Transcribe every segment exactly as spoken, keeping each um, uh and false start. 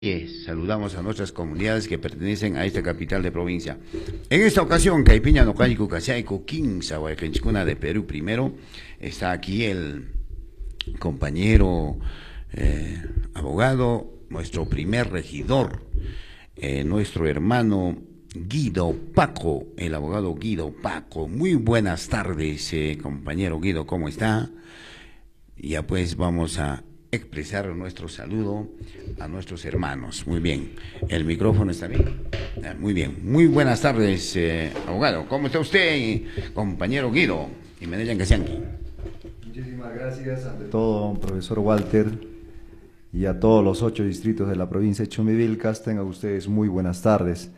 Eh, saludamos a nuestras comunidades que pertenecen a esta capital de provincia. En esta ocasión, Caipiña Nocayco Casaico Quinza Huayquenchicuna de Perú primero, está aquí el compañero eh, abogado, nuestro primer regidor, eh, nuestro hermano Guido Paco, el abogado Guido Paco. Muy buenas tardes, eh, compañero Guido, ¿cómo está? Ya pues vamos a expresar nuestro saludo a nuestros hermanos. Muy bien, el micrófono está bien. Muy bien, muy buenas tardes, eh, abogado. ¿Cómo está usted, compañero Guido? Y Medellín Casianqui. Muchísimas gracias, ante todo, profesor Walter, y a todos los ocho distritos de la provincia de Chumbivilcas. Tengan ustedes muy buenas tardes.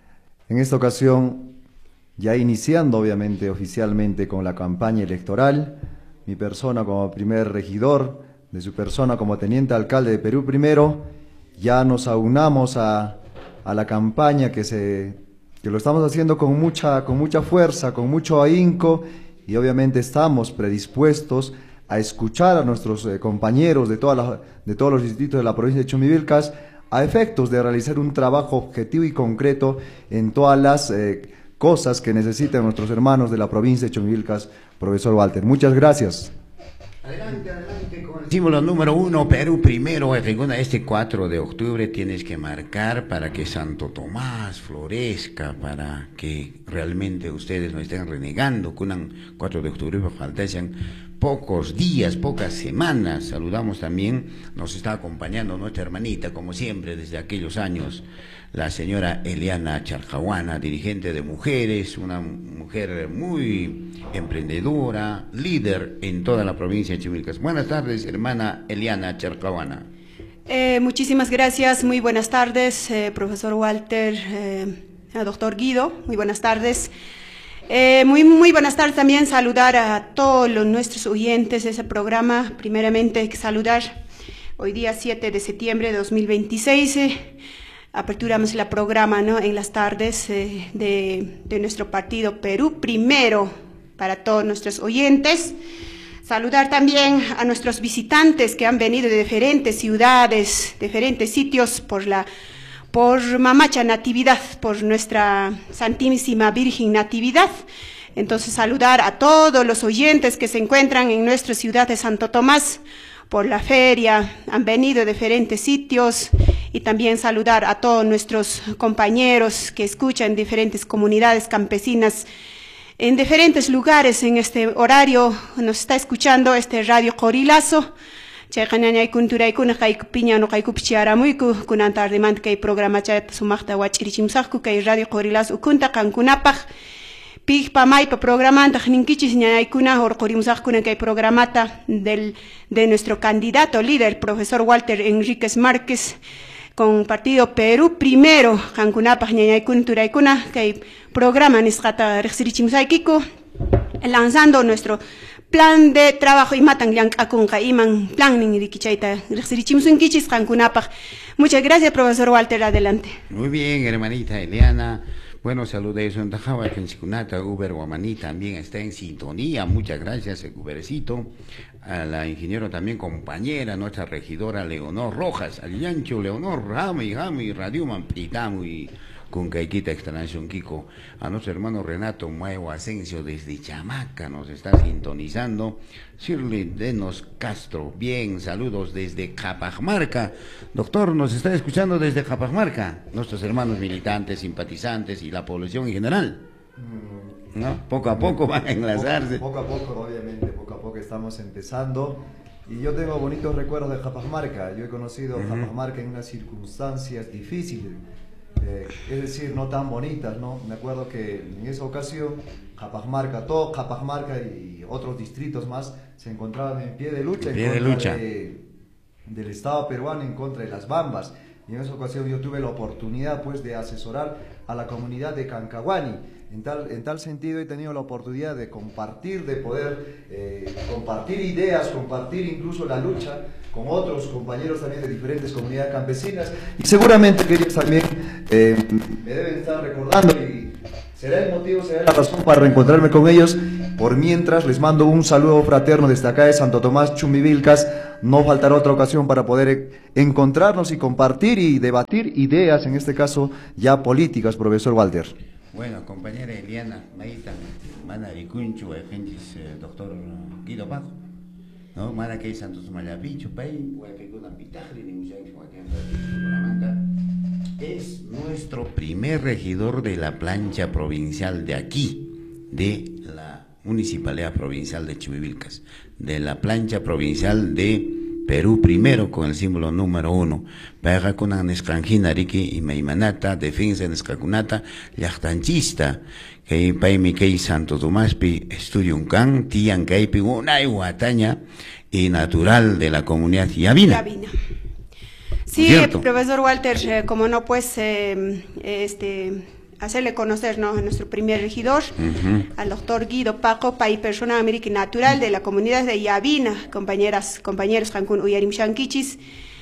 En esta ocasión, ya iniciando obviamente oficialmente con la campaña electoral, mi persona como primer regidor, de su persona como teniente alcalde de Perú primero, ya nos aunamos a, a la campaña que, se, que lo estamos haciendo con mucha, con mucha fuerza, con mucho ahínco, y obviamente estamos predispuestos a escuchar a nuestros eh, compañeros de, todas las, de todos los distritos de la provincia de Chumbivilcas a efectos de realizar un trabajo objetivo y concreto en todas las eh, cosas que necesitan nuestros hermanos de la provincia de Chumbivilcas, profesor Walter. Muchas gracias. Adelante, adelante con el símbolo número uno, Perú primero. Este cuatro de octubre tienes que marcar para que Santo Tomás florezca, para que realmente ustedes no estén renegando. Kunan cuatro de octubre, faltan pocos días, pocas semanas. Saludamos también, nos está acompañando nuestra hermanita, como siempre, desde aquellos años, la señora Eliana Charjahuana, dirigente de mujeres, una mujer muy emprendedora, líder en toda la provincia de Chumbivilcas. Buenas tardes, hermana Eliana Charjahuana. Eh, muchísimas gracias, muy buenas tardes, eh, profesor Walter, eh, doctor Guido, muy buenas tardes. Eh, muy, muy buenas tardes también, saludar a todos los, nuestros oyentes de ese programa. Primeramente, saludar hoy día siete de septiembre de dos mil veintiséis. Eh, aperturamos el programa, ¿no?, en las tardes eh, de, de nuestro partido Perú Primero para todos nuestros oyentes. Saludar también a nuestros visitantes que han venido de diferentes ciudades, diferentes sitios por la por Mamacha Natividad, por nuestra Santísima Virgen Natividad. Entonces saludar a todos los oyentes que se encuentran en nuestra ciudad de Santo Tomás por la feria, han venido de diferentes sitios, y también saludar a todos nuestros compañeros que escuchan diferentes comunidades campesinas en diferentes lugares. En este horario nos está escuchando este Radio Corilazo. Chayqanñay kunturaykuna kay piña no kay kupchiaramuyku kunan tardemanta kay programa chayta sumaqta wach'irichimsaqku kay Radio Corilazo ukunta kankunapaq piqpa maypa programanta ninkichis ñanaykuna urqurimsaqkuna kay programata del de nuestro candidato líder profesor Walter Enríquez Márquez con partido Perú Primero kankunapaq ñanaykuna turaykuna kay programa nisqata riqsirichimsaykiku lanzando nuestro plan de trabajo y matan llank'akunqa iman plan ninrikichayta riqsirichimsunkichis kankunapaq. Muchas gracias, profesor Walter, adelante. Muy bien, hermanita Eliana. Bueno, saludos en Tajawa, que en Sicunata, Uber Guamaní también está en sintonía. Muchas gracias, Ubercito. A la ingeniero también compañera, nuestra regidora Leonor Rojas, al Yancho Leonor, Rami, Rami, Radio Mampitamu y con Caiquita Extranación Kiko, a nuestro hermano Renato Muevo Asensio desde Chamaca nos está sintonizando. Shirley Denos Castro, bien, saludos desde Capajamarca. Doctor, nos está escuchando desde Capajamarca, nuestros hermanos militantes, simpatizantes y la población en general, ¿no? Poco a poco van a enlazarse. Poco, poco a poco, obviamente, poco a poco estamos empezando. Y yo tengo bonitos recuerdos de Capajamarca. Yo he conocido uh-huh. Capajamarca en unas circunstancias difíciles. Eh, es decir, no tan bonitas, ¿no? Me acuerdo que en esa ocasión Capajamarca, todo Capajamarca y otros distritos más se encontraban en pie de lucha, pie en de contra lucha. De, del Estado peruano en contra de las bambas. Y en esa ocasión yo tuve la oportunidad, pues, de asesorar a la comunidad de Cancahuani. En tal, en tal sentido he tenido la oportunidad de compartir, de poder eh, compartir ideas, compartir incluso la lucha con otros compañeros también de diferentes comunidades campesinas, y seguramente que ellos también eh, me deben estar recordando y será el motivo, será la razón para reencontrarme con ellos. Por mientras, les mando un saludo fraterno desde acá de Santo Tomás, Chumbivilcas. No faltará otra ocasión para poder encontrarnos y compartir y debatir ideas, en este caso ya políticas, profesor Walter. Bueno, compañera Eliana, Maita, Mana Ricunchu, Gentis, doctor Guido Paco, ¿no? Mana que Santos Malapicho, Pay, Huaypecuna Pitagri, es nuestro primer regidor de la plancha provincial de aquí, de la Municipalidad Provincial de Chumbivilcas, de la plancha provincial de Perú primero con el símbolo número uno. Para con Nescanjina Riki y Maimanata, defensa Nescacunata, Yachtanchista, que Paimi Kei Santo Tomaspi, Estudio Uncan, Tian Kaipi, Unai Huataña y natural de la comunidad Yavina. Yavina. Sí, ¿cierto? Profesor Walter, eh, como no, pues, eh, este, hacerle conocer, ¿no?, a nuestro primer regidor, uh-huh. al doctor Guido Paco, país persona américa natural de la comunidad de Yavina, compañeras, compañeros, Cancún, Uyarim Shankichis,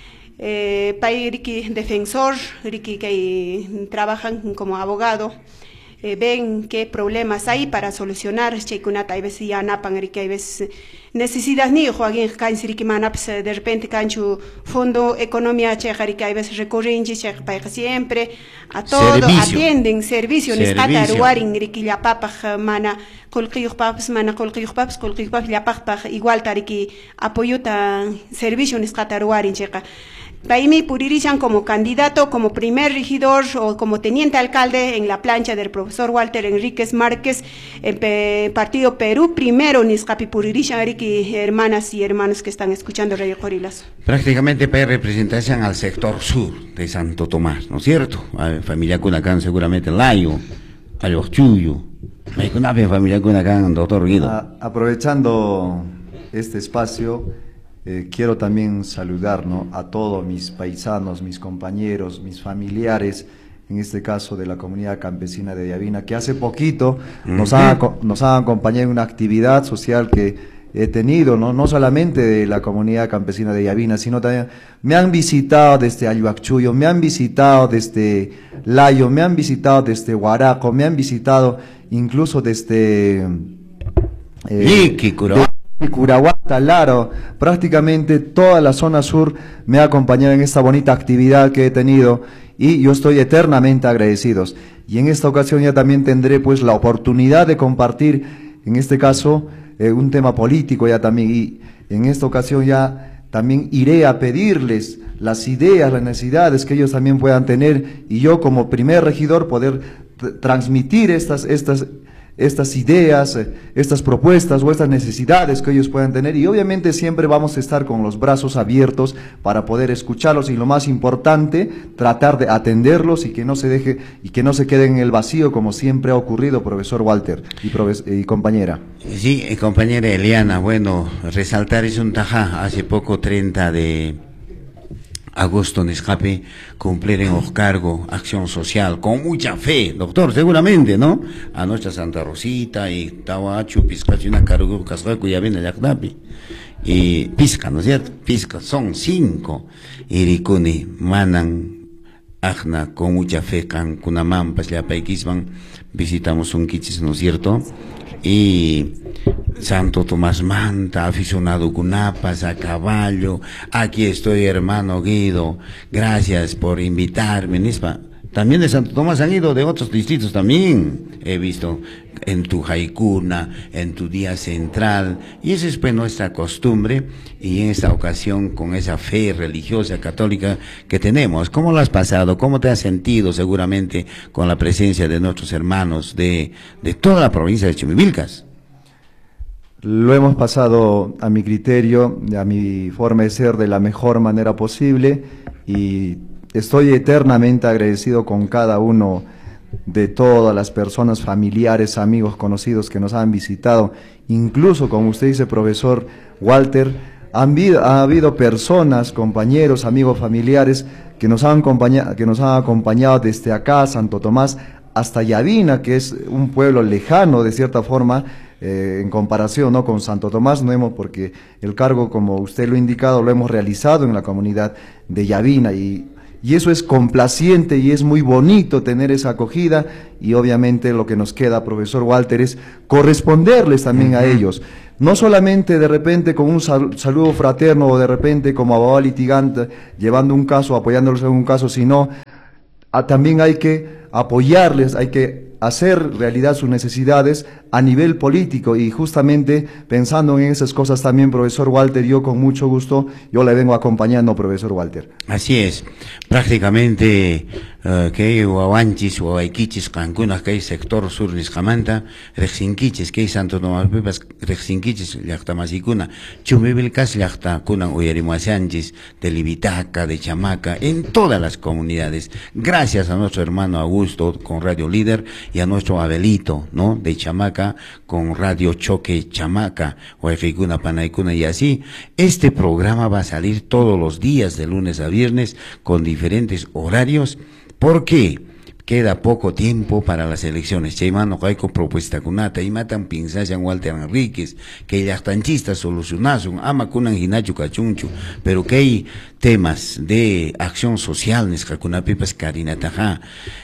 eh, país defensor, Riki, que trabajan como abogado. Eh, ven qué problemas hay para solucionar, Cheikunata, hay veces ya napan, hay veces necesidades ni Joaquín Cancirique Manaps, de repente canchu fondo economía checa, hay veces recurrentes, checa siempre, a todo servicio. Atienden, servicio, nescata, ruarin, riquilla papas, mana, colquillos papas, mana, colquillos papas, colquillos papas, la papas, igual tariki, apoyo tan servicio, nescata, ruarin, checa. Paimi Puririshan como candidato, como primer regidor o como teniente alcalde en la plancha del profesor Walter Enríquez Márquez, en Pe Partido Perú Primero, Niscapi Puririshan, hermanas y hermanos que están escuchando Radio Corilas. Prácticamente para representación al sector sur de Santo Tomás, ¿no es cierto? A familia Cunacán seguramente Layo, a los Chuyo, hay una familia Cunacán, doctor Guido. A, aprovechando este espacio, Eh, quiero también saludar, ¿no?, a todos mis paisanos, mis compañeros, mis familiares, en este caso de la comunidad campesina de Yavina, que hace poquito uh-huh. nos, han, nos han acompañado en una actividad social que he tenido, ¿no? No solamente de la comunidad campesina de Yavina, sino también me han visitado desde Ayuacchuyo, me han visitado desde Layo, me han visitado desde Huaraco, me han visitado incluso desde... Eh, Curahuata, Laro, prácticamente toda la zona sur me ha acompañado en esta bonita actividad que he tenido y yo estoy eternamente agradecido. Y en esta ocasión ya también tendré pues la oportunidad de compartir, en este caso, eh, un tema político ya también, y en esta ocasión ya también iré a pedirles las ideas, las necesidades que ellos también puedan tener, y yo como primer regidor poder transmitir estas, estas estas ideas, estas propuestas o estas necesidades que ellos puedan tener, y obviamente siempre vamos a estar con los brazos abiertos para poder escucharlos y lo más importante, tratar de atenderlos y que no se deje y que no se quede en el vacío como siempre ha ocurrido, profesor Walter y, profes y compañera. Sí, compañera Eliana, bueno, resaltar es un tajá, hace poco treinta de agosto en escape, cumplir en los cargo, acción social, con mucha fe, doctor, seguramente, ¿no? A nuestra Santa Rosita y Tahuachu, Pizcachina, Carugu, Cascacu, ya viene el Acdapi. Y Pizca, ¿no es cierto? Pizca, son cinco. Iricuni, Manan, Ajna, con mucha fe, Can, Kunamam, Pasliapaikisman, visitamos un Quichis, ¿no es cierto? Y Santo Tomás Manta, aficionado Cunapas, a caballo, aquí estoy hermano Guido, gracias por invitarme, Nispa. También de Santo Tomás han ido de otros distritos también, he visto en tu Jaicuna, en tu día central, y esa es pues nuestra costumbre, y en esta ocasión con esa fe religiosa católica que tenemos. ¿Cómo lo has pasado? ¿Cómo te has sentido seguramente con la presencia de nuestros hermanos de, de toda la provincia de Chumbivilcas? Lo hemos pasado a mi criterio, a mi forma de ser, de la mejor manera posible, y estoy eternamente agradecido con cada uno de todas las personas, familiares, amigos, conocidos que nos han visitado. Incluso, como usted dice, profesor Walter, han habido, ha habido personas, compañeros, amigos, familiares que nos han acompañado, que nos han acompañado desde acá, Santo Tomás, hasta Yavina, que es un pueblo lejano de cierta forma, eh, en comparación, ¿no?, con Santo Tomás, no hemos, porque el cargo, como usted lo ha indicado, lo hemos realizado en la comunidad de Yavina, y y eso es complaciente y es muy bonito tener esa acogida, y obviamente lo que nos queda, profesor Walter, es corresponderles también uh-huh. a ellos. No solamente de repente con un sal saludo fraterno o de repente como abogado litigante llevando un caso, apoyándolos en un caso, sino a, también hay que apoyarles, hay que hacer realidad sus necesidades a nivel político, y justamente pensando en esas cosas también, profesor Walter, yo con mucho gusto, yo le vengo acompañando, profesor Walter. Así es, prácticamente uh, que Huawanchis o Aiquichis, Cancún, que hay sector sur Niscamanta, Rexinquichis, que hay Santo Tomás Pipas, Rexinquichis, Llacta Masicuna, Chumivilcas, Llacta Cunan, Uyarimuasianchis, de Libitaca, de Chamaca, en todas las comunidades. Gracias a nuestro hermano Augusto con Radio Líder y a nuestro Abelito, ¿no? De Chamaca, con Radio Choque Chamaca, Huayficuna, Panaicuna, y así. Este programa va a salir todos los días, de lunes a viernes, con diferentes horarios. ¿Por qué? Queda poco tiempo para las elecciones. Chaymano Caico propuesta kunata y matan pinzashan Walter Enríquez, que ya tanchistas solucionaron, ama kunan hinachu cachunchu, pero que hay temas de acción social, nescacunapipas carinataja.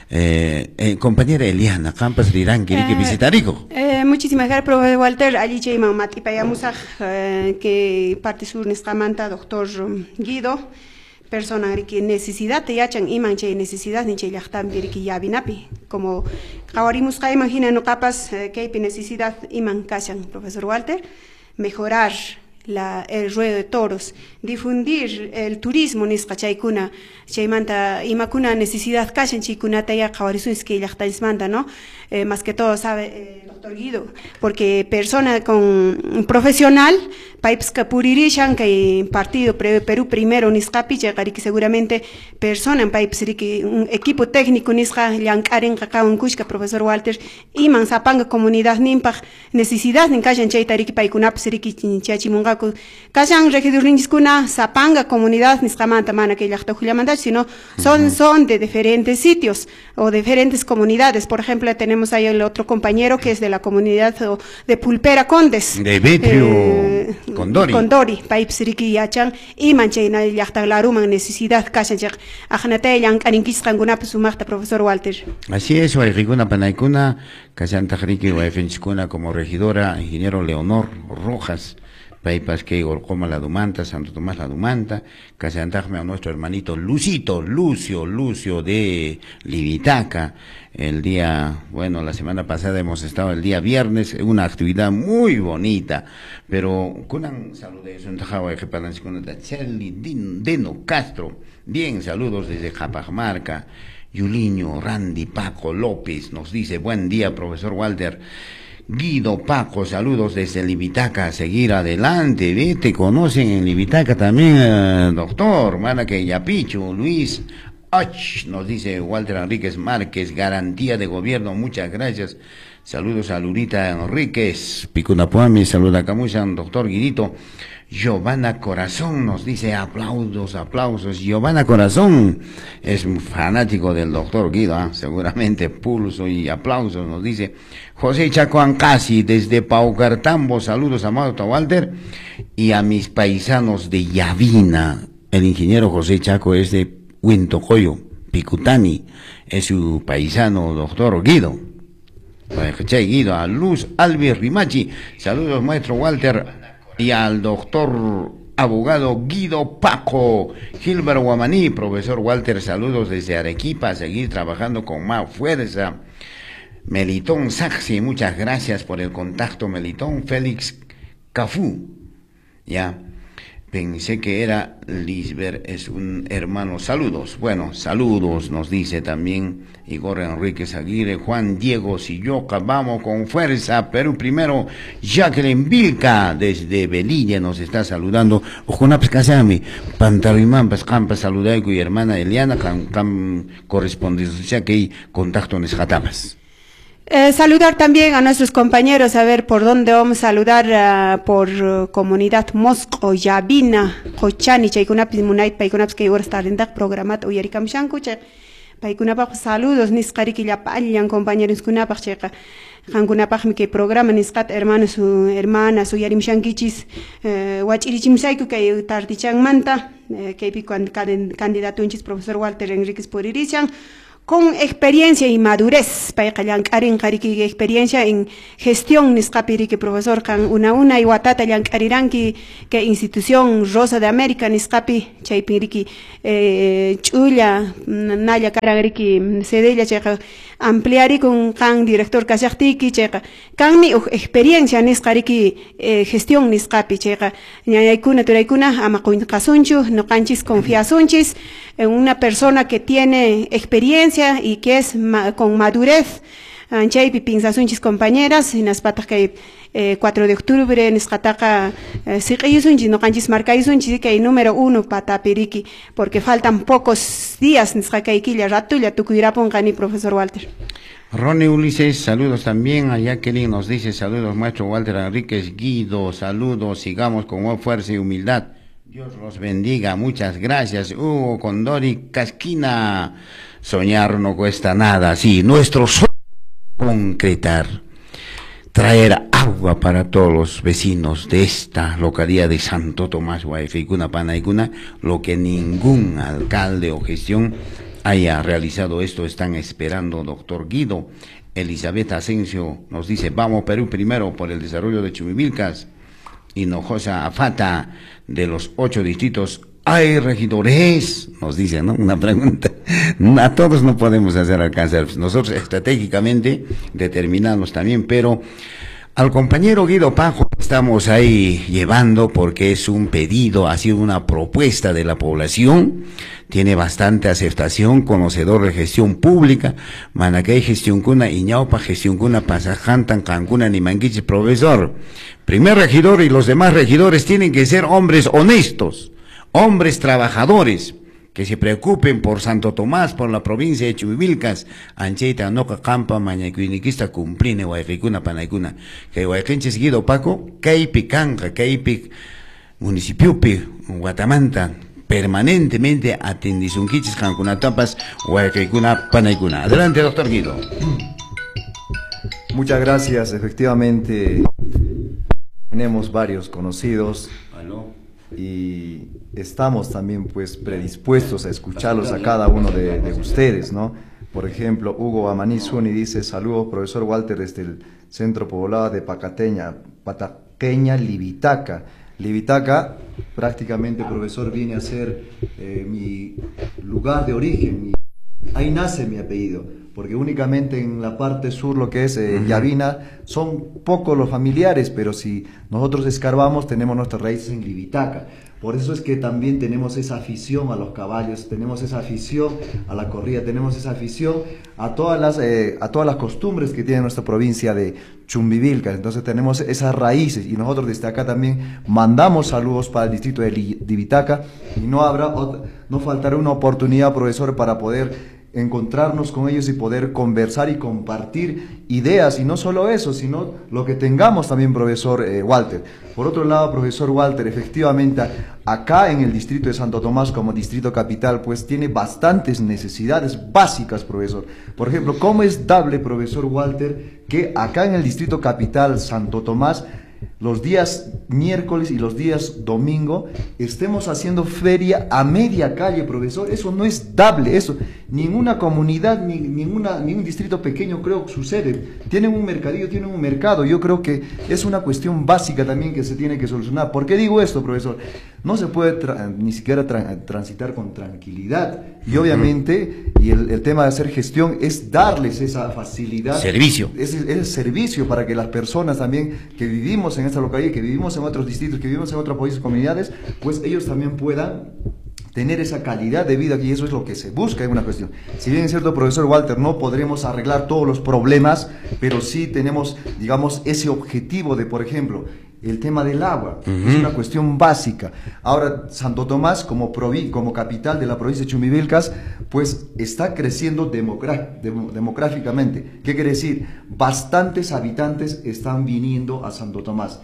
Eh, eh, compañera Eliana, Campas Rirán, que eh, visitarico. Eh, muchísimas gracias, profesor Walter. Allí Chayman Mati Payamusa, eh, que parte sur Nescamanta, doctor Guido. Persona que necesidad te yachan iman che necesidad ni che yachtam que ya binapi, como ahorimus ka imagina no capas que hay necesidad iman kashan, profesor Walter, mejorar la, el ruedo de toros, difundir el turismo nisqa chaykuna, chaymanta imakuna necesidad kashan chaykuna taya qawarisus que yachtaismanta, ¿no? Eh, más que todo sabe eh, doctor Guido, porque persona con profesional paips kapuririshan que partido Perú primero nisqapi llegari que seguramente persona en paips que un equipo técnico nisqa llankaren kakawan kushka, profesor Walter, iman sapanga comunidad nimpaj necesidad nin kashan chaytariki paikunapis riki chachimungaku kashan regidor ninskuna sapanga comunidad nisqamanta mana que llaqta juliamanta, sino son uh-huh. son de diferentes sitios o diferentes comunidades. Por ejemplo, tenemos ahí el otro compañero que es de la comunidad de Pulpera Condes, de Betrio eh, Condori. Condori, Paipsiriki Yachan, y Manchena Yachtalaruma, necesidad, Kashanchak, Ajanatelan, Arinkiskangunap, Sumachta, profesor Walter. Así es, Wairiguna Panaikuna, Kashantajriki, Waifenchikuna como regidora, ingeniero Leonor Rojas. Paipas que Gorcoma la Dumanta, Santo Tomás la Dumanta, Casantajme a nuestro hermanito Lucito, Lucio, Lucio de Libitaca. El día, bueno, la semana pasada hemos estado el día viernes, una actividad muy bonita, pero kunan saludos en Tajawa de Panancicuna de Charlie Deno Castro, bien, saludos desde Capamarca, Yuliño, Randy, Paco López, nos dice, buen día, profesor Walter. Guido, Paco, saludos desde Libitaca, a seguir adelante, ¿ve? Te conocen en Libitaca también, eh, doctor, mana que Yapicho, Luis, Ach, nos dice Walter Enríquez Márquez, garantía de gobierno, muchas gracias, saludos a Lurita Enríquez, Picunapuami, saluda a Camusan, doctor Guidito, Giovanna Corazón nos dice aplausos, aplausos. Giovanna Corazón es un fanático del doctor Guido, ¿eh? Seguramente pulso y aplausos nos dice. José Chaco Ancasi desde Paucartambo, saludos a Amado Walter y a mis paisanos de Yavina. El ingeniero José Chaco es de Huintocoyo, Picutani, es su paisano doctor Guido. Guido, a Luz Alves Rimachi, saludos maestro Walter. Y al doctor abogado Guido Paco, Gilbert Guamaní, profesor Walter, saludos desde Arequipa, a seguir trabajando con más fuerza. Melitón Saxi, muchas gracias por el contacto, Melitón. Félix Cafú, ya, pensé que era Lisbeth, es un hermano, saludos, bueno, saludos, nos dice también Igor Enríquez Aguirre, Juan Diego Silloca, vamos con fuerza, Perú primero, Jacqueline Vilca, desde Belilla nos está saludando, Ojonaps Casami, Pantarimampas, Campas, Saludaico y hermana Eliana, Cam, Cam correspondencia que hay contacto en Escatamas. Eh, saludar también a nuestros compañeros, a ver por dónde vamos a saludar, uh, por uh, comunidad Mosco, Yavina, Cochani, Chaykunapis, Munait, Paikunapis, que ahora está en el programa, Uyarikam Shankuche, Paikunapach, saludos, Niskariki, Yapallan, compañeros Kunapach, Checa, Hankunapach, que programa, Niskat, hermanos, hermanas, Uyarim Shankichis, Wachirichim Saiku, que Tartichan Manta, eh, que candidato unchis profesor Walter Enríquez Puririchan, con experiencia y madurez, para que experiencia en gestión, niscapiri que profesor kan una una y watata que que institución Rosa de América niscapi chaipiriki eh, chulla naya karagiriki sedella checa ampliari con kan director kasyaktiki checa kan mi experiencia niscariki eh, gestión niscapi checa ñayaykuna turaykuna amakuin kasunchu no kanchis confiasunchis en una persona que tiene experiencia y que es ma con madurez. Anchay pinzasunchis compañeras, en las patas que eh, cuatro de octubre, en escataca, si no canchis marcaisunchis, que hay número uno pata periki, porque faltan pocos días, en escacaikilla ratulla, tu cuirapongani, profesor Walter. Ronnie Ulises, saludos también. A Jacqueline nos dice saludos, maestro Walter Enríquez Guido, saludos, sigamos con fuerza y humildad. Dios los bendiga, muchas gracias. Hugo Condori Casquina, soñar no cuesta nada, sí, nuestro sueño concretar, traer agua para todos los vecinos de esta localidad de Santo Tomás, Guayficuna, Panaicuna, lo que ningún alcalde o gestión haya realizado esto, están esperando, doctor Guido. Elizabeth Asensio nos dice, vamos Perú primero por el desarrollo de Chumivilcas. Hinojosa Afata, de los ocho distritos, ¿hay regidores? Nos dice, ¿no? Una pregunta. A todos no podemos hacer alcanzar. Nosotros estratégicamente determinamos también, pero al compañero Guido Pajo estamos ahí llevando porque es un pedido, ha sido una propuesta de la población, tiene bastante aceptación, conocedor de gestión pública, Manacay gestión cuna, Iñaupa gestión cuna, Pasajantan, Cancuna, Nimanguichi, profesor. Primer regidor y los demás regidores tienen que ser hombres honestos, hombres trabajadores, que se preocupen por Santo Tomás, por la provincia de Chumivilcas, Ancheita, Noca, Campa, Mañacuiniquista, Cumprine, Guayficuna, Panaicuna, que Guayquenches Guido Paco, Caipi, Canja, Caipi, Municipiopi, Guatamanta, permanentemente atendizunquiches, Cancunatapas, Guayficuna, Panaicuna. Adelante, doctor Guido. Muchas gracias, efectivamente, tenemos varios conocidos. ¿Aló? Y estamos también pues predispuestos a escucharlos a cada uno de, de ustedes, ¿no? Por ejemplo, Hugo Amanizuni dice, saludos profesor Walter desde el centro poblado de Pacateña, Pataqueña, Libitaca. Libitaca, prácticamente profesor viene a ser eh, mi lugar de origen, mi, ahí nace mi apellido, porque únicamente en la parte sur, lo que es eh, Yavina, son pocos los familiares, pero si nosotros escarbamos, tenemos nuestras raíces en Libitaca. Por eso es que también tenemos esa afición a los caballos, tenemos esa afición a la corrida, tenemos esa afición a todas las, eh, a todas las costumbres que tiene nuestra provincia de Chumbivilcas. Entonces tenemos esas raíces y nosotros desde acá también mandamos saludos para el distrito de Libitaca y no habrá, no faltará una oportunidad, profesor, para poder encontrarnos con ellos y poder conversar y compartir ideas, y no solo eso, sino lo que tengamos también, profesor eh, Walter. Por otro lado, profesor Walter, efectivamente acá en el distrito de Santo Tomás como distrito capital, pues tiene bastantes necesidades básicas, profesor. Por ejemplo, ¿cómo es dable, profesor Walter, que acá en el distrito capital Santo Tomás los días miércoles y los días domingo estemos haciendo feria a media calle, profesor? Eso no es dable, eso. Ninguna comunidad, ni, ninguna, ningún distrito pequeño creo que sucede. Tienen un mercadillo, tienen un mercado. Yo creo que es una cuestión básica también que se tiene que solucionar. ¿Por qué digo esto, profesor? No se puede ni siquiera tra transitar con tranquilidad. Y obviamente, y el, el tema de hacer gestión es darles esa facilidad. Servicio. Es el servicio para que las personas también que vivimos en esta localidad, que vivimos en otros distritos, que vivimos en otras países, comunidades, pues ellos también puedan tener esa calidad de vida, y eso es lo que se busca en una cuestión. Si bien es cierto, profesor Walter, no podremos arreglar todos los problemas, pero sí tenemos, digamos, ese objetivo de, por ejemplo, el tema del agua, uh-huh. es una cuestión básica. Ahora, Santo Tomás, como, provi como capital de la provincia de Chumbivilcas, pues está creciendo dem demográficamente. ¿Qué quiere decir? Bastantes habitantes están viniendo a Santo Tomás.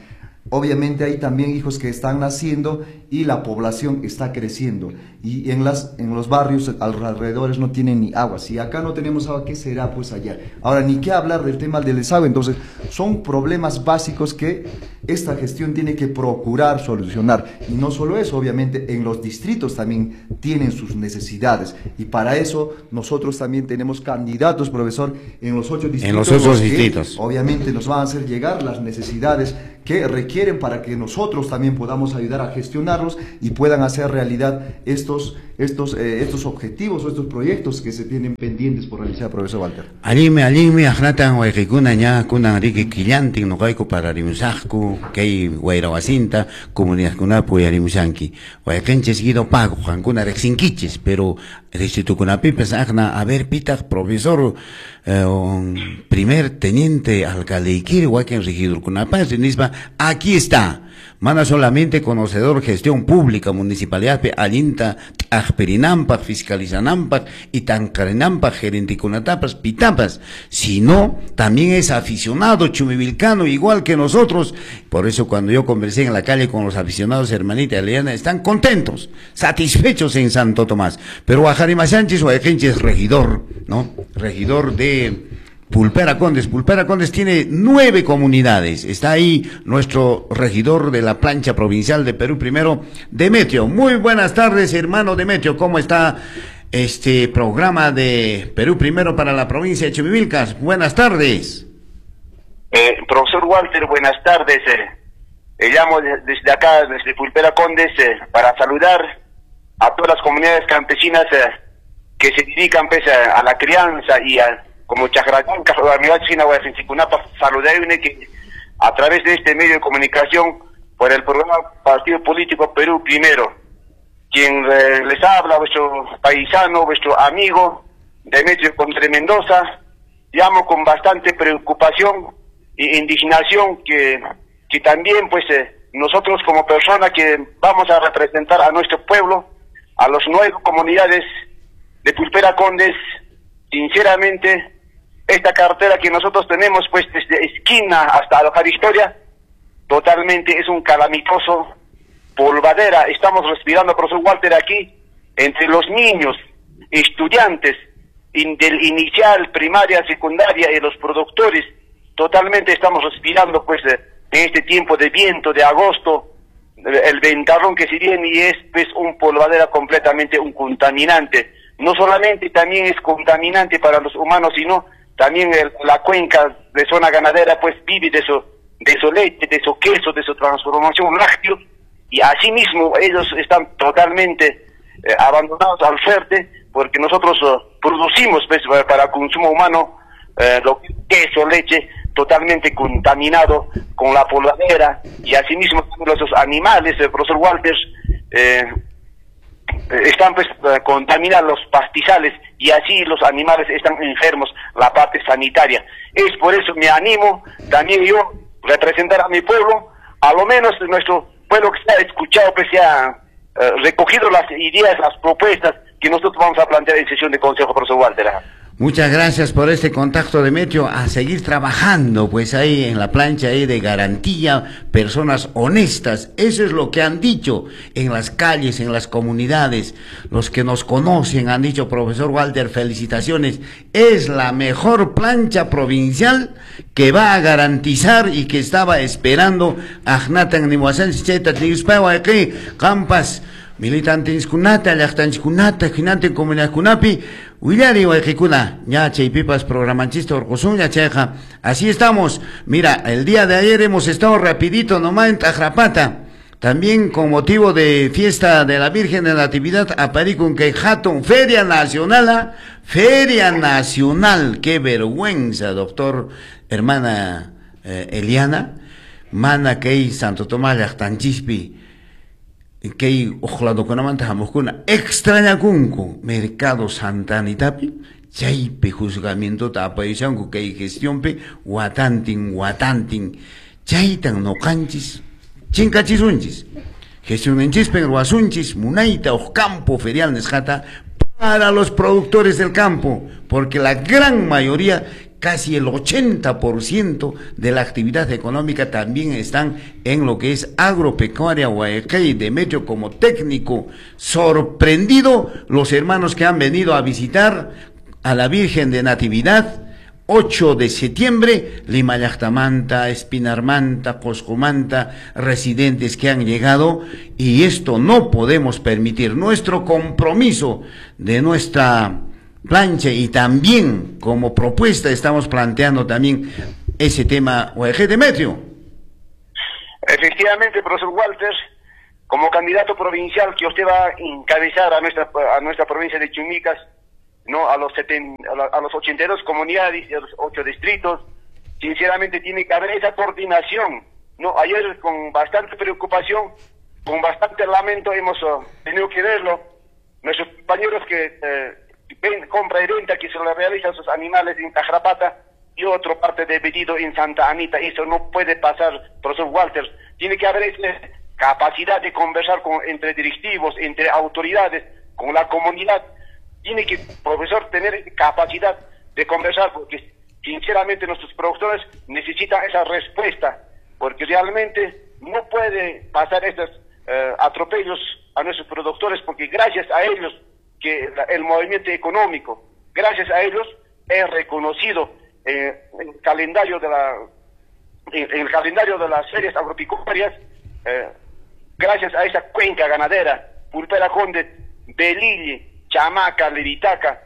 obviamente hay también hijos que están naciendo y la población está creciendo, y en, las, en los barrios alrededores no tienen ni agua. Si acá no tenemos agua, ¿qué será pues allá? Ahora, ni qué hablar del tema del desagüe. Entonces son problemas básicos que esta gestión tiene que procurar solucionar, y no solo eso, obviamente en los distritos también tienen sus necesidades, y para eso nosotros también tenemos candidatos, profesor, en los ocho distritos, en los ocho los que, distritos. obviamente nos van a hacer llegar las necesidades que requieren para que nosotros también podamos ayudar a gestionarlos y puedan hacer realidad estos, estos, eh, estos objetivos o estos proyectos que se tienen pendientes por realizar, profesor Walter. Alime, alime, ajnatan huayquicuna ña, kunan riqui quillantin, nuqayku para rimusaqku, kay wayrawasinta, comunidadkunapu yarimusanki. Huayqinchis guido pago, jankuna rexinquichis, pero distritukunapipes ajna, a ver, pitaq, profesor, eh, un primer teniente alcalde Iquiri, huayquen regidorkunapas, nisba, aquí está. Mana solamente conocedor gestión pública, municipalidad pe allinta ajperinampak, fiscalizanampak y tancarinampak, gerentikunatapas, pitapas, sino también es aficionado chumivilcano igual que nosotros. Por eso cuando yo conversé en la calle con los aficionados hermanita Eliana, están contentos, satisfechos en Santo Tomás. Pero Ajarima Sánchez o es regidor, ¿no? Regidor de Pulpera Condes. Pulpera Condes tiene nueve comunidades. Está ahí nuestro regidor de la plancha provincial de Perú Primero, Demetrio. Muy buenas tardes, hermano Demetrio. ¿Cómo está este programa de Perú Primero para la provincia de Chumivilcas? Buenas tardes. Eh, profesor Walter, buenas tardes. Eh, llamo desde acá, desde Pulpera Condes, eh, para saludar a todas las comunidades campesinas eh, que se dedican pues, a, a la crianza y a como Chajracán, saludable que a través de este medio de comunicación por el programa Partido Político Perú Primero, quien eh, les habla, vuestro paisano, vuestro amigo Demetrio Conde Mendoza. Llamo con bastante preocupación e indignación que, que también pues eh, nosotros como personas que vamos a representar a nuestro pueblo, a las nueve comunidades de Pulpera Condes, sinceramente esta carretera que nosotros tenemos pues desde esquina hasta Alojar Historia totalmente es un calamitoso polvadera. Estamos respirando, profesor Walter, aquí entre los niños, estudiantes in, del inicial, primaria, secundaria y los productores, totalmente estamos respirando pues en este tiempo de viento de agosto, el ventarrón que se viene, y es pues un polvadera completamente un contaminante. No solamente también es contaminante para los humanos, sino también el, la cuenca de zona ganadera pues vive de su, de su leche, de su queso, de su transformación lácteo, y asimismo ellos están totalmente eh, abandonados al suerte, porque nosotros uh, producimos pues, para consumo humano eh, lo que es queso, leche, totalmente contaminado con la polvadera, y asimismo los animales, el profesor Walter, eh, están pues contaminados los pastizales, y así los animales están enfermos, la parte sanitaria. Es por eso me animo también yo representar a mi pueblo, a lo menos nuestro pueblo que se ha escuchado, pues se ha eh, recogido las ideas, las propuestas que nosotros vamos a plantear en sesión de consejo, profesor Walter. Muchas gracias por este contacto, Demetrio. A seguir trabajando, pues ahí en la plancha ahí de garantía, personas honestas. Eso es lo que han dicho en las calles, en las comunidades. Los que nos conocen han dicho, profesor Walter, felicitaciones. Es la mejor plancha provincial que va a garantizar y que estaba esperando Ajnatan Nimuasan Cheta Tiuspawa aquí, Campas, militantes kunata, llaqtanchis kunata, jinante comunidad kunapi, Willari Waikikuna, ya chaypipas programanchista orcosuña cheja. Así estamos. Mira, el día de ayer hemos estado rapidito nomás en Tajrapata, también con motivo de fiesta de la Virgen de la Natividad, aparicun que Hatton, Feria Nacional, ¿eh? Feria Nacional, qué vergüenza, doctor, hermana eh, Eliana, mana que Santo Tomás Llaqtanchispi, que ojalá con una extraña kunku mercado Santanitapi chaype juzgamiento tapaysanku que gestión pe watantin watantin chaytan no canchis chincachisunchis gestionenchis pe ruasunchis munaita o campo ferial nesjata para los productores del campo, porque la gran mayoría casi el ochenta por ciento de la actividad económica también están en lo que es agropecuaria Guayaquil. Demetrio, como técnico, sorprendido los hermanos que han venido a visitar a la Virgen de Natividad, ocho de septiembre, Limayactamanta, Espinarmanta, Coscomanta, residentes que han llegado, y esto no podemos permitir. Nuestro compromiso de nuestra plancha, y también como propuesta estamos planteando también ese tema. Guayaquil, Demetrio. Efectivamente, profesor Walter, como candidato provincial que usted va a encabezar a nuestra, a nuestra provincia de Chumicas, no a los setenta, a los ochenta y dos comunidades y a los ocho distritos, sinceramente tiene que haber esa coordinación. No, ayer con bastante preocupación, con bastante lamento hemos uh, tenido que verlo. Nuestros compañeros que eh, ven, compra y venta, que se lo realizan sus animales en Tajrapata y otra parte de pedido en Santa Anita. Eso no puede pasar, profesor Walter. Tiene que haber esa capacidad de conversar con, entre directivos, entre autoridades, con la comunidad. Tiene que, profesor, tener capacidad de conversar, porque sinceramente nuestros productores necesitan esa respuesta, porque realmente no puede pasar estos eh, atropellos a nuestros productores, porque gracias a ellos que la, el movimiento económico, gracias a ellos es reconocido eh, en el calendario de la en, en el calendario de las ferias agropecuarias, eh, gracias a esa cuenca ganadera, Pulpera Conde, Belille, Chamaca, Leritaca,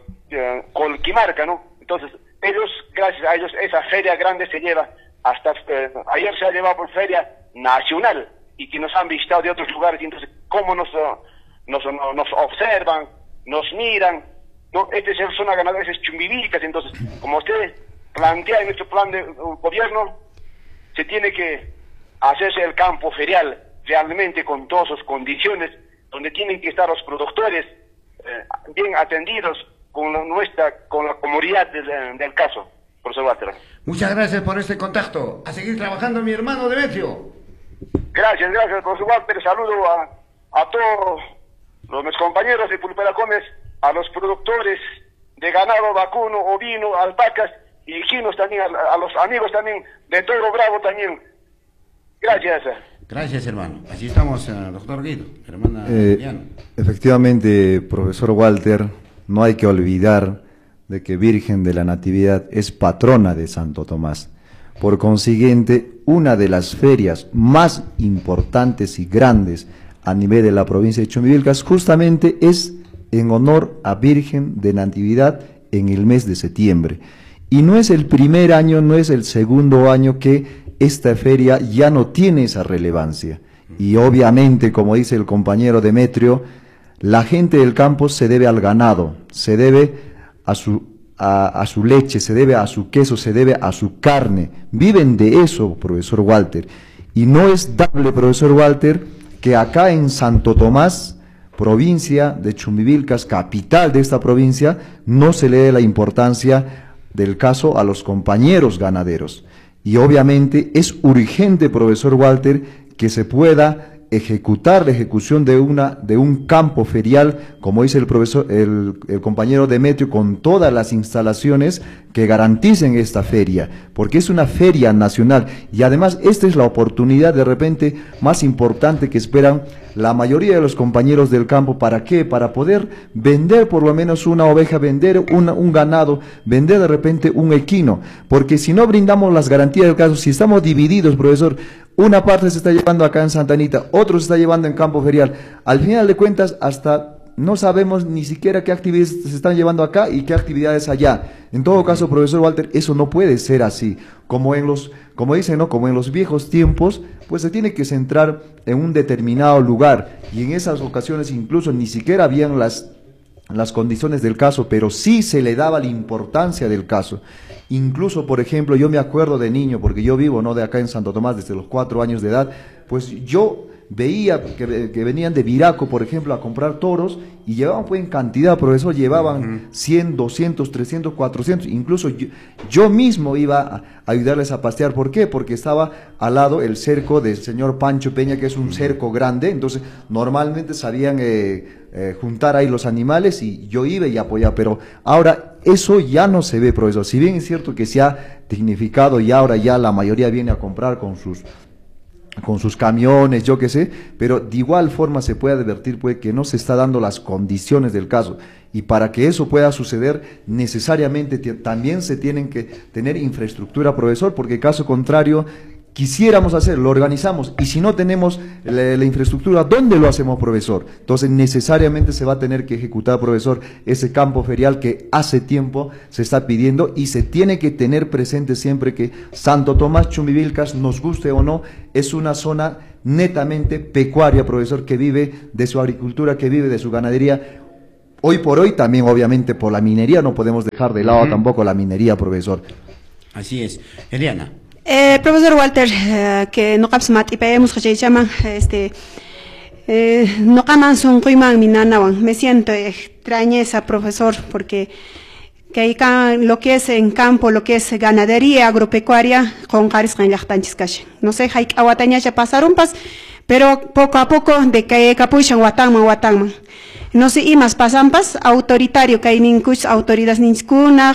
eh, Colquimarca, ¿no? Entonces, ellos, gracias a ellos, esa feria grande se lleva hasta, eh, ayer se ha llevado por feria nacional, y que nos han visitado de otros lugares, y entonces, ¿cómo nos, uh, nos, uh, nos observan, nos miran? ¿No? Esta es la zona ganadera, es Chumbivilcas. Entonces, como ustedes plantea en nuestro plan de uh, gobierno, se tiene que hacerse el campo ferial realmente con todas sus condiciones, donde tienen que estar los productores eh, bien atendidos con la, nuestra, con la comunidad del, del caso, profesor Walter. Muchas gracias por este contacto. A seguir trabajando, mi hermano Demetrio. Gracias, gracias, profesor Walter. Saludo a, a todos los mis compañeros de Pulpera Gómez, a los productores de ganado vacuno, ovino, alpacas y equinos también, a, a los amigos también de Toro Bravo también. Gracias. Gracias, hermano. Así estamos, uh, doctor Guido, hermana eh, Diana. Efectivamente, profesor Walter, no hay que olvidar de que Virgen de la Natividad es patrona de Santo Tomás. Por consiguiente, una de las ferias más importantes y grandes a nivel de la provincia de Chumbivilcas justamente es en honor a Virgen de Natividad en el mes de septiembre. Y no es el primer año, no es el segundo año que esta feria ya no tiene esa relevancia. Y obviamente, como dice el compañero Demetrio, la gente del campo se debe al ganado, se debe a su, a, a su leche, se debe a su queso, se debe a su carne. Viven de eso, profesor Walter. Y no es dable, profesor Walter, que acá en Santo Tomás, provincia de Chumbivilcas, capital de esta provincia, no se le dé la importancia del caso a los compañeros ganaderos. Y obviamente es urgente, profesor Walter, que se pueda ejecutar la ejecución de una de un campo ferial, como dice el profesor, el, el compañero Demetrio, con todas las instalaciones que garanticen esta feria, porque es una feria nacional y además esta es la oportunidad de repente más importante que esperan la mayoría de los compañeros del campo. ¿Para qué? Para poder vender por lo menos una oveja, vender una, un ganado, vender de repente un equino, porque si no brindamos las garantías del caso, si estamos divididos, profesor, una parte se está llevando acá en Santa Anita, otro se está llevando en campo ferial, al final de cuentas hasta no sabemos ni siquiera qué actividades se están llevando acá y qué actividades allá. En todo caso, profesor Walter, eso no puede ser así. Como en los, como dicen, ¿no? Como en los viejos tiempos, pues se tiene que centrar en un determinado lugar. Y en esas ocasiones incluso ni siquiera habían las, las condiciones del caso, pero sí se le daba la importancia del caso. Incluso, por ejemplo, yo me acuerdo de niño, porque yo vivo, ¿no?, de acá en Santo Tomás desde los cuatro años de edad, pues yo veía que, que venían de Viraco, por ejemplo, a comprar toros y llevaban pues en cantidad, profesor, llevaban cien, doscientos, trescientos, cuatrocientos, incluso yo, yo mismo iba a ayudarles a pastear. ¿Por qué? Porque estaba al lado el cerco del señor Pancho Peña, que es un cerco grande, entonces normalmente sabían eh, eh, juntar ahí los animales y yo iba y apoyaba, pero ahora eso ya no se ve, profesor. Si bien es cierto que se ha dignificado y ahora ya la mayoría viene a comprar con sus con sus camiones, yo qué sé, pero de igual forma se puede advertir pues, que no se está dando las condiciones del caso, y para que eso pueda suceder necesariamente también se tienen que tener infraestructura, profesor, porque caso contrario quisiéramos hacer, lo organizamos, y si no tenemos la, la infraestructura, ¿dónde lo hacemos, profesor? Entonces necesariamente se va a tener que ejecutar, profesor, ese campo ferial que hace tiempo se está pidiendo, y se tiene que tener presente siempre que Santo Tomás Chumbivilcas, nos guste o no, es una zona netamente pecuaria, profesor, que vive de su agricultura, que vive de su ganadería. Hoy por hoy también obviamente por la minería, no podemos dejar de lado uh-huh. tampoco la minería, profesor. Así es. Eliana. Eh, profesor Walter, eh, que no caps mat y pedimos que se llama este eh, no caman son cuiman mi nanawan. Me siento extrañeza, profesor, porque que hay lo que es en campo, lo que es ganadería agropecuaria con caris kan yachtanchis cash. No sé, hay awataña ya pasaron pas, pero poco a poco de que capuchan watangman watangman. No sé, y más pasan pas autoritario que hay ninkuch autoridades ninkunaj.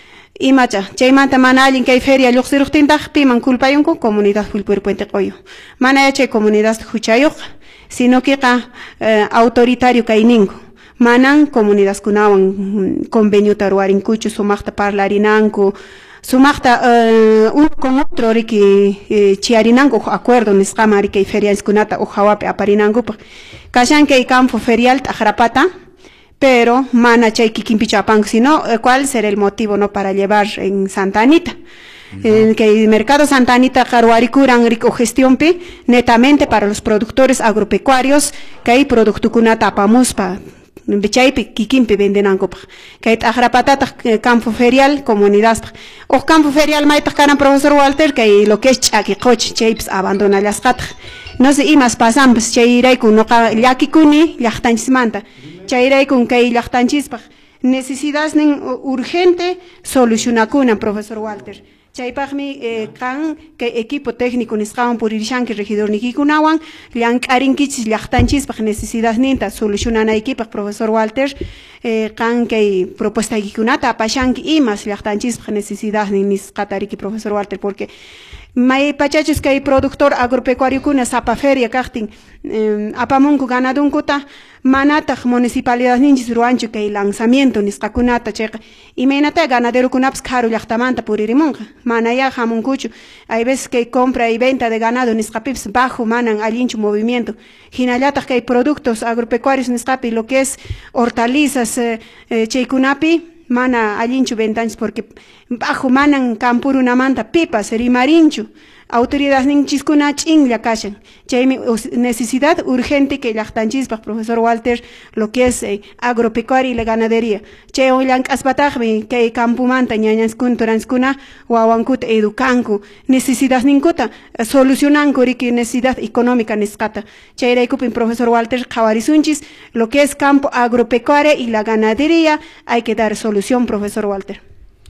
Y macha, chaymanta mana alguien que hay feria luxiruktintaj piman culpayun con comunidad pulpurpuente qoyo. Mana ya chay comunidad huchayuq, sino que ka eh, autoritario que hay ningu. Manan comunidad kunawan convenio taruarin kuchu sumachta parlarinanku, sumachta eh, uno con otro riki eh, chiarinanku acuerdo nisqama riki ferias kunata o hawape aparinanku. Kashan que hay campo ferial tajrapata. Pero mana chay kikimpichapan, sino cuál será el motivo no para llevar en Santa Anita. Uh-huh. En que el mercado Santa Anita Caruaricuran rico gestión pi netamente para los productores agropecuarios que hay producto kuna tapamuspa. Bichaypi kikimpi venden ancopa. Que hay tajrapatata campo ferial comunidad. O campo ferial maita caran profesor Walter que lo que es chaki coche chapes abandona las cat. No sé y más pasan pues chayray kun no yaki kuni yachtanchismanta. Chayray con que yachtanchispa necesidades urgente solucionacuna, profesor Walter. Chaypaqmi eh, kan que equipo técnico nisqawan puririshanki regidor nikikunawan llank'arinkichis llaqtanchispa necesidades ninta solucionanaykipaq, profesor Walter, eh, kan que propuesta kikunata apashanki imas llaqtanchispa necesidades nisqatariki, profesor Walter, porque may pachachus kay productor agropecuario kuna sapa feria kaqtin eh, apamunku ganadunkuta manataq municipalidad ninchis ruanchu kay lanzamiento nisqakunata chayqa imaynata ganadero kunapas karu llaqtamanta puririmunqa manaya hamunkuchu hay veces que compra y venta de ganado nisqapips bajo manan allinchu movimiento hinallataq kay productos agropecuarios nisqapi lo que es hortalizas eh, eh, chaykunapi mana allinchu ventanchis porque bajo manan campurunamanta pipas rimarinchu autoridades ninchiskuna ch'inlla kashan chaymi necesidad urgente que llaqtanchispa, profesor Walter, lo que es eh, agropecuaria y la ganadería chay llank'aspatajmi kay campumanta ñañaskuna turanskuna wawankuta educanku necesidades ninkuta eh, solucionanku riki necesidad económica nisqata chayraykupin, profesor Walter, qhawarisunchis lo que es campo agropecuaria y la ganadería hay que dar solución, profesor Walter.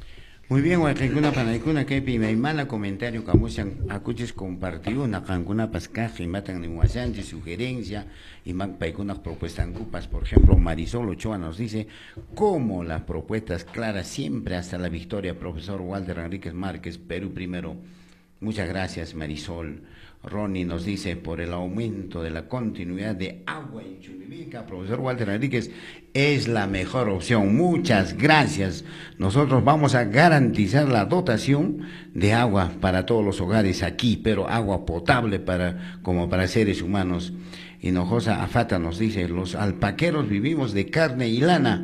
Muy bien, Huaycaicuna, Panaicuna, que hay mala comentario, camusian, acuches compartió, una cancuna pascaje, matan en Huasanchi, sugerencia, y man paicuna propuestas cupas, por ejemplo, Marisol Ochoa nos dice, cómo las propuestas claras siempre hasta la victoria, profesor Walter Enríquez Márquez, Perú primero. Muchas gracias, Marisol. Ronnie nos dice, por el aumento de la continuidad de agua en Chumbivilcas, profesor Walter Enríquez, es la mejor opción. Muchas gracias. Nosotros vamos a garantizar la dotación de agua para todos los hogares aquí, pero agua potable para como para seres humanos. Hinojosa Afata nos dice, los alpaqueros vivimos de carne y lana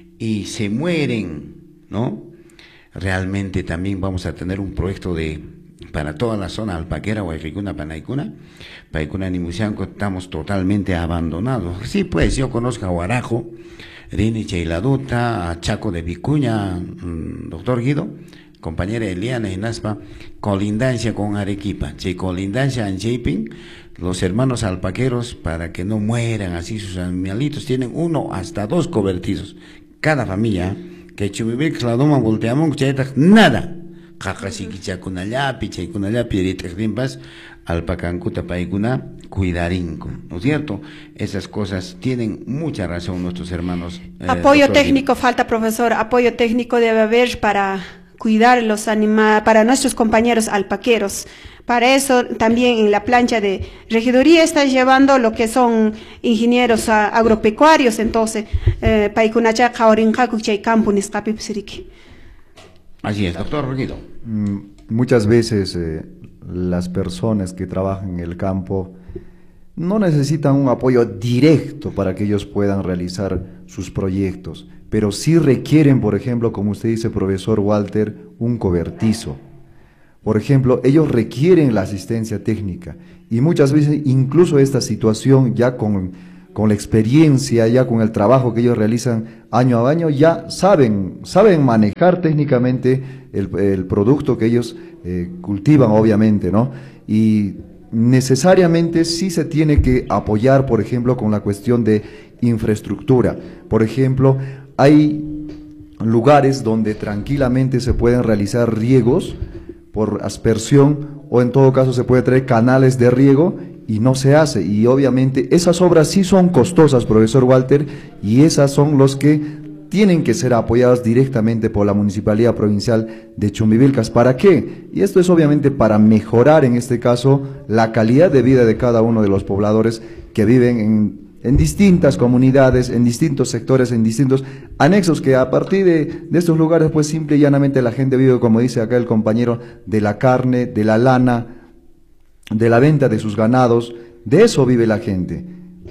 y se mueren, ¿no? Realmente también vamos a tener un proyecto de para toda la zona alpaquera, Huaycaicuna, Panaicuna, Paicuna, Nimusianco, estamos totalmente abandonados. Sí, pues, yo conozco a Huarajo, Rini Cheiladuta, a Chaco de Vicuña, mmm, doctor Guido, compañera Eliana y Naspa, colindancia con Arequipa, che colindancia en Chapin, los hermanos alpaqueros, para que no mueran así sus animalitos, tienen uno hasta dos cobertizos, cada familia, que Chumbivilcas, la doma, volteamos, nada. qaqasikichakunallapi chaykunallapi rit'iqrinpas alpacankuta paykuna cuidarinku, ¿no es cierto? Esas cosas tienen mucha razón nuestros hermanos. Eh, apoyo técnico falta, profesor, apoyo técnico debe haber para cuidar los animales, para nuestros compañeros alpaqueros. Para eso también en la plancha de regiduría está llevando lo que son ingenieros a, agropecuarios, entonces eh, paikunacha kaurinkaku chay campo nisqapipsiriki. Así es, doctor Guido. Muchas veces eh, las personas que trabajan en el campo no necesitan un apoyo directo para que ellos puedan realizar sus proyectos, pero sí requieren, por ejemplo, como usted dice, profesor Walter, un cobertizo. Por ejemplo, ellos requieren la asistencia técnica y muchas veces incluso esta situación ya con, con la experiencia, ya con el trabajo que ellos realizan año a año, ya saben, saben manejar técnicamente el, el producto que ellos eh, cultivan, obviamente, ¿no? Y necesariamente sí se tiene que apoyar, por ejemplo, con la cuestión de infraestructura. Por ejemplo, hay lugares donde tranquilamente se pueden realizar riegos por aspersión, o en todo caso se puede traer canales de riego y no se hace, y obviamente esas obras sí son costosas, profesor Walter, y esas son los que tienen que ser apoyadas directamente por la Municipalidad Provincial de Chumbivilcas. ¿Para qué? Y esto es obviamente para mejorar en este caso la calidad de vida de cada uno de los pobladores que viven en en distintas comunidades, en distintos sectores, en distintos anexos, que a partir de, de estos lugares, pues simple y llanamente la gente vive, como dice acá el compañero, de la carne, de la lana, de la venta de sus ganados, de eso vive la gente.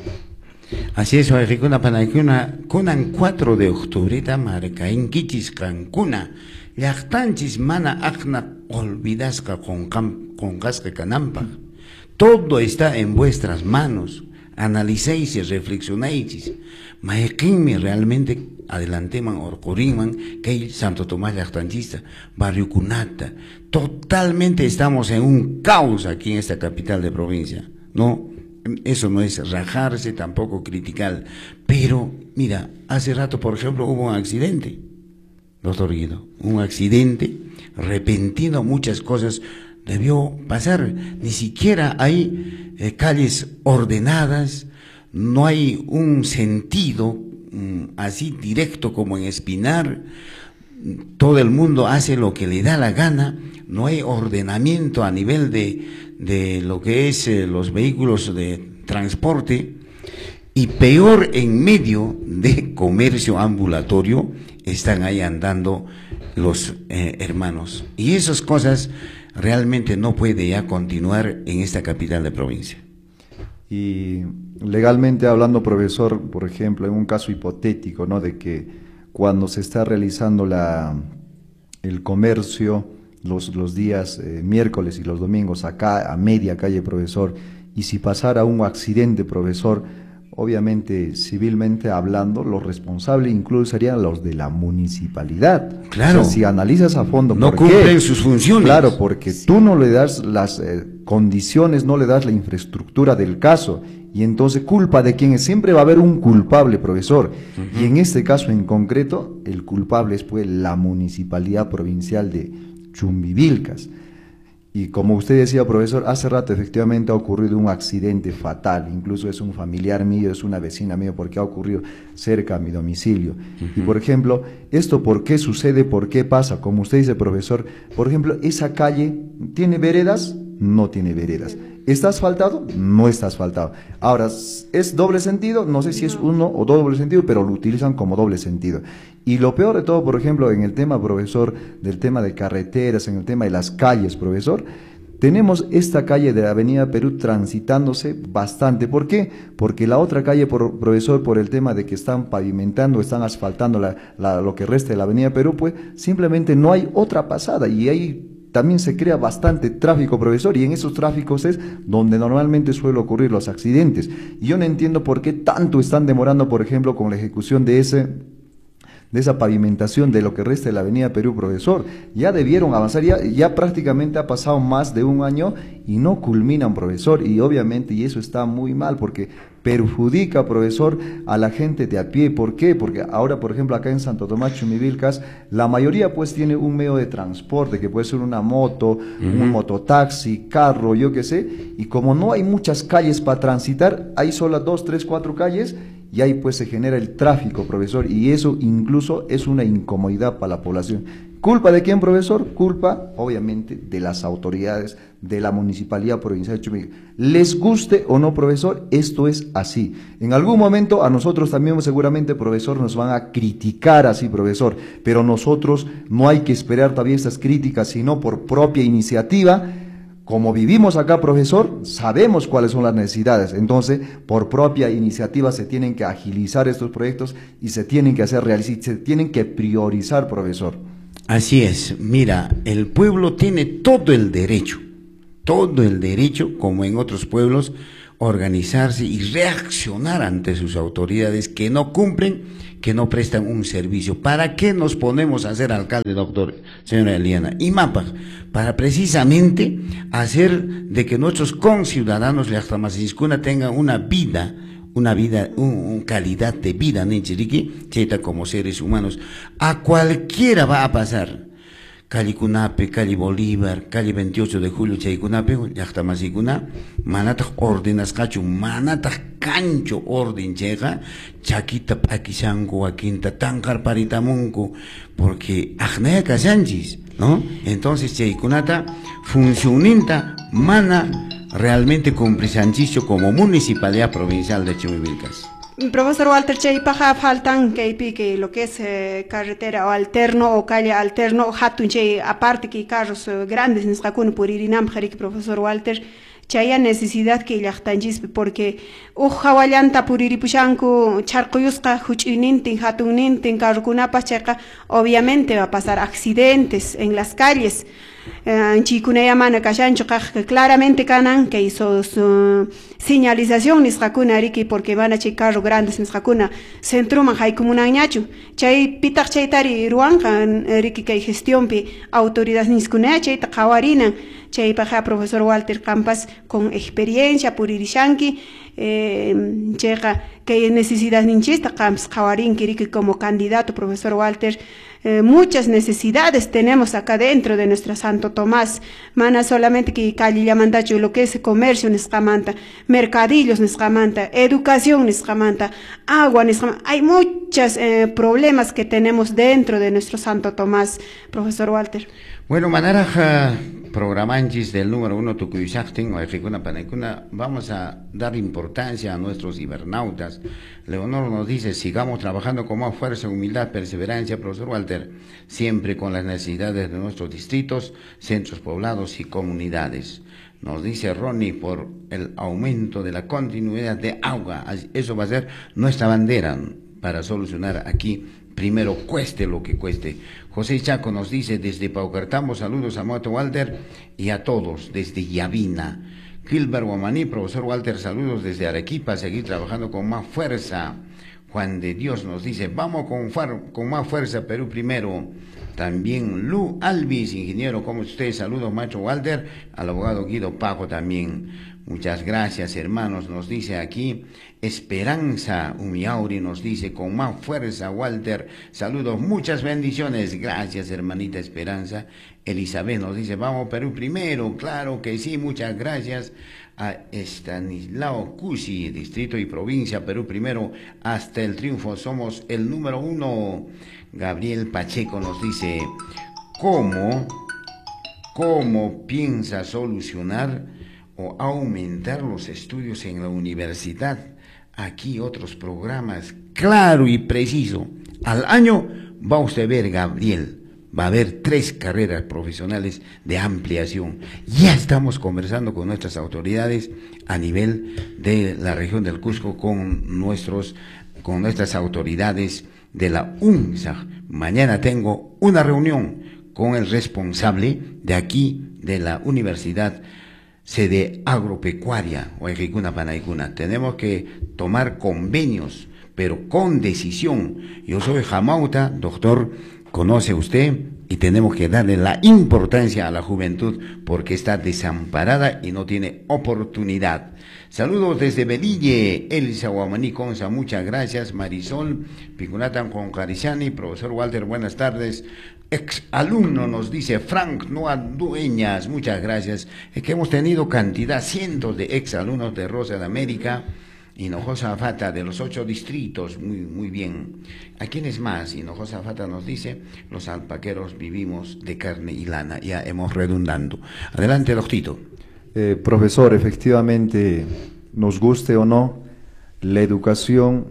Así es, Ricuna Panaikuna, kunan cuatro de octubre, marca inquichis cancuna, yachtanchis mana akna olvidasca con, con casca canampa. Todo está en vuestras manos. Analicéis y reflexionéis. Maequinme realmente adelanteman orcuriman que Santo Tomás Llactanchista, Barrio Cunata. Totalmente estamos en un caos aquí en esta capital de provincia. No, eso no es rajarse, tampoco criticar. Pero, mira, hace rato, por ejemplo, hubo un accidente, doctor Guido, un accidente repentino, muchas cosas debió pasar, ni siquiera hay eh, calles ordenadas, no hay un sentido mm, así directo como en Espinar, todo el mundo hace lo que le da la gana, no hay ordenamiento a nivel de, de lo que es eh, los vehículos de transporte, y peor en medio de comercio ambulatorio están ahí andando los eh, hermanos, y esas cosas realmente no puede ya continuar en esta capital de provincia. Y legalmente hablando, profesor, por ejemplo, en un caso hipotético, ¿no?, de que cuando se está realizando la, el comercio los, los días eh, miércoles y los domingos acá a media calle, profesor, y si pasara un accidente, profesor, obviamente, civilmente hablando, los responsables incluso serían los de la municipalidad. Claro. O sea, si analizas a fondo, no ¿por cumplen qué? sus funciones. Claro, porque tú no le das las eh, condiciones, no le das la infraestructura del caso, y entonces culpa de quién es. Siempre va a haber un culpable, profesor. Uh-huh. Y en este caso en concreto, el culpable es pues la Municipalidad Provincial de Chumbivilcas. Y como usted decía, profesor, hace rato efectivamente ha ocurrido un accidente fatal, incluso es un familiar mío, es una vecina mía, porque ha ocurrido cerca a mi domicilio. Uh-huh. Y por ejemplo, ¿esto por qué sucede? ¿Por qué pasa? Como usted dice, profesor, por ejemplo, ¿esa calle tiene veredas? No tiene veredas. ¿Está asfaltado? No está asfaltado. Ahora, ¿es doble sentido? No sé si es uno o doble sentido, pero lo utilizan como doble sentido. Y lo peor de todo, por ejemplo, en el tema, profesor, del tema de carreteras, en el tema de las calles, profesor, tenemos esta calle de la Avenida Perú transitándose bastante. ¿Por qué? Porque la otra calle, por, profesor, por el tema de que están pavimentando, están asfaltando la, la, lo que resta de la Avenida Perú, pues simplemente no hay otra pasada, y ahí también se crea bastante tráfico, profesor, y en esos tráficos es donde normalmente suelen ocurrir los accidentes. Y yo no entiendo por qué tanto están demorando, por ejemplo, con la ejecución de ese de esa pavimentación de lo que resta de la Avenida Perú, profesor. Ya debieron avanzar, ya, ya prácticamente ha pasado más de un año y no culminan, profesor, y obviamente, y eso está muy mal, porque perjudica, profesor, a la gente de a pie. ¿Por qué? Porque ahora, por ejemplo, acá en Santo Tomás, Chumivilcas, la mayoría pues tiene un medio de transporte, que puede ser una moto, uh-huh. un mototaxi, carro, yo qué sé, y como no hay muchas calles para transitar, hay solo dos, tres, cuatro calles, y ahí pues se genera el tráfico, profesor, y eso incluso es una incomodidad para la población. ¿Culpa de quién, profesor? Culpa, obviamente, de las autoridades de la Municipalidad Provincial de Chumivilcas. Les guste o no, profesor, esto es así. En algún momento a nosotros también seguramente, profesor, nos van a criticar así, profesor, pero nosotros no hay que esperar todavía estas críticas, sino por propia iniciativa. Como vivimos acá, profesor, sabemos cuáles son las necesidades, entonces por propia iniciativa se tienen que agilizar estos proyectos y se tienen que hacer realizar, se tienen que priorizar, profesor. Así es, mira, el pueblo tiene todo el derecho, todo el derecho, como en otros pueblos, organizarse y reaccionar ante sus autoridades que no cumplen, que no prestan un servicio. ¿Para qué nos ponemos a ser alcalde, doctor, señora Eliana? Y mapa, para precisamente hacer de que nuestros conciudadanos de Axtamasinskuna tengan una vida, una vida, un, un calidad de vida, Nenchiriqui, cheta como seres humanos. A cualquiera va a pasar. Cali Cunape, Cali Bolívar, Cali veintiocho de julio, Chay Cunape, Yaxtamasikuna, Manatak ordenas cacho, Manatak cancho orden llega, Chaquita Paquisango, Aquinta, Tancar Paritamunco, porque Ajnea Casanchis, ¿no? Entonces, Chay Cunata, funcioninta, mana, realmente cumplisanchicho como Municipalidad Provincial de Chumivilcas. Profesor Walter, chaypaja faltan que pique lo que es eh, carretera o alterno o calle alterno o hatun chay aparte que carros eh, grandes nisqakun por irinam jarik profesor Walter chaya necesidad que llaqtanchis porque ujawallanta puriripushanku charquyusqa huch'inintin hatunnintin carrukunapas chayqa obviamente va a pasar accidentes en las calles. En Chikunaya mana kashancho claramente canan que hizo su señalización nisqakuna riki porque van a chay carro grandes nisqakuna centro man haykumunan ñachu chay pitak chaytari ruanqa riki kay gestión pi autoridad niskunaya chayta qhawarinan chay paja profesor Walter Campas con experiencia puririshanki eh, chayqa kay necesidad ninchista qampas qhawarinki riki como candidato profesor Walter. Eh, muchas necesidades tenemos acá dentro de nuestra Santo Tomás, mana solamente que calle Yamantacho, lo que es comercio nescamanta, mercadillos nescamanta, educación nescamanta, agua nescamanta, hay muchos eh, problemas que tenemos dentro de nuestro Santo Tomás, profesor Walter. Bueno, manera programanchis del número uno Tucuyushachtin o Ejicuna Panecuna, vamos a dar importancia a nuestros cibernautas. Leonor nos dice, sigamos trabajando con más fuerza, humildad, perseverancia, profesor Walter, siempre con las necesidades de nuestros distritos, centros poblados y comunidades. Nos dice Ronnie, por el aumento de la continuidad de agua, eso va a ser nuestra bandera para solucionar aquí, primero cueste lo que cueste. José Chaco nos dice, desde Paucartambo, saludos a Moto Walter y a todos, desde Yavina. Gilbert Guamaní, profesor Walter, saludos desde Arequipa, seguir trabajando con más fuerza. Juan de Dios nos dice, vamos con, con más fuerza, Perú primero. También Lu Alvis, ingeniero, como usted, saludos, macho Walter, al abogado Guido Paco también. Muchas gracias, hermanos, nos dice aquí. Esperanza Umiauri nos dice, con más fuerza, Walter, saludos, muchas bendiciones. Gracias, hermanita Esperanza. Elizabeth nos dice, vamos Perú primero, claro que sí, muchas gracias. A Estanislao Cusi, distrito y provincia, Perú primero, hasta el triunfo, somos el número uno. Gabriel Pacheco nos dice, ¿cómo, cómo piensa solucionar o aumentar los estudios en la universidad? Aquí otros programas, claro y preciso. Al año va usted a ver, Gabriel, va a haber tres carreras profesionales de ampliación. Ya estamos conversando con nuestras autoridades a nivel de la región del Cusco, con nuestros, con nuestras autoridades de la U N S A J. Mañana tengo una reunión con el responsable de aquí, de la Universidad Sede Agropecuaria, Oejicuna Panaicuna. Tenemos que tomar convenios pero con decisión. Yo soy Jamauta, doctor, conoce usted, y tenemos que darle la importancia a la juventud porque está desamparada y no tiene oportunidad. Saludos desde Belille, Elisa Guamaní Conza, muchas gracias. Marisol Picunatan con Cariciani, profesor Walter, buenas tardes. Ex alumno nos dice Frank Noa Dueñas, muchas gracias. Es que hemos tenido cantidad, cientos de ex alumnos de Rosa de América, Hinojosa Fata, de los ocho distritos, muy, muy bien. ¿A quiénes más? Hinojosa Fata nos dice, los alpaqueros vivimos de carne y lana, ya hemos redundando. Adelante, doctito. Eh, profesor, efectivamente, nos guste o no, la educación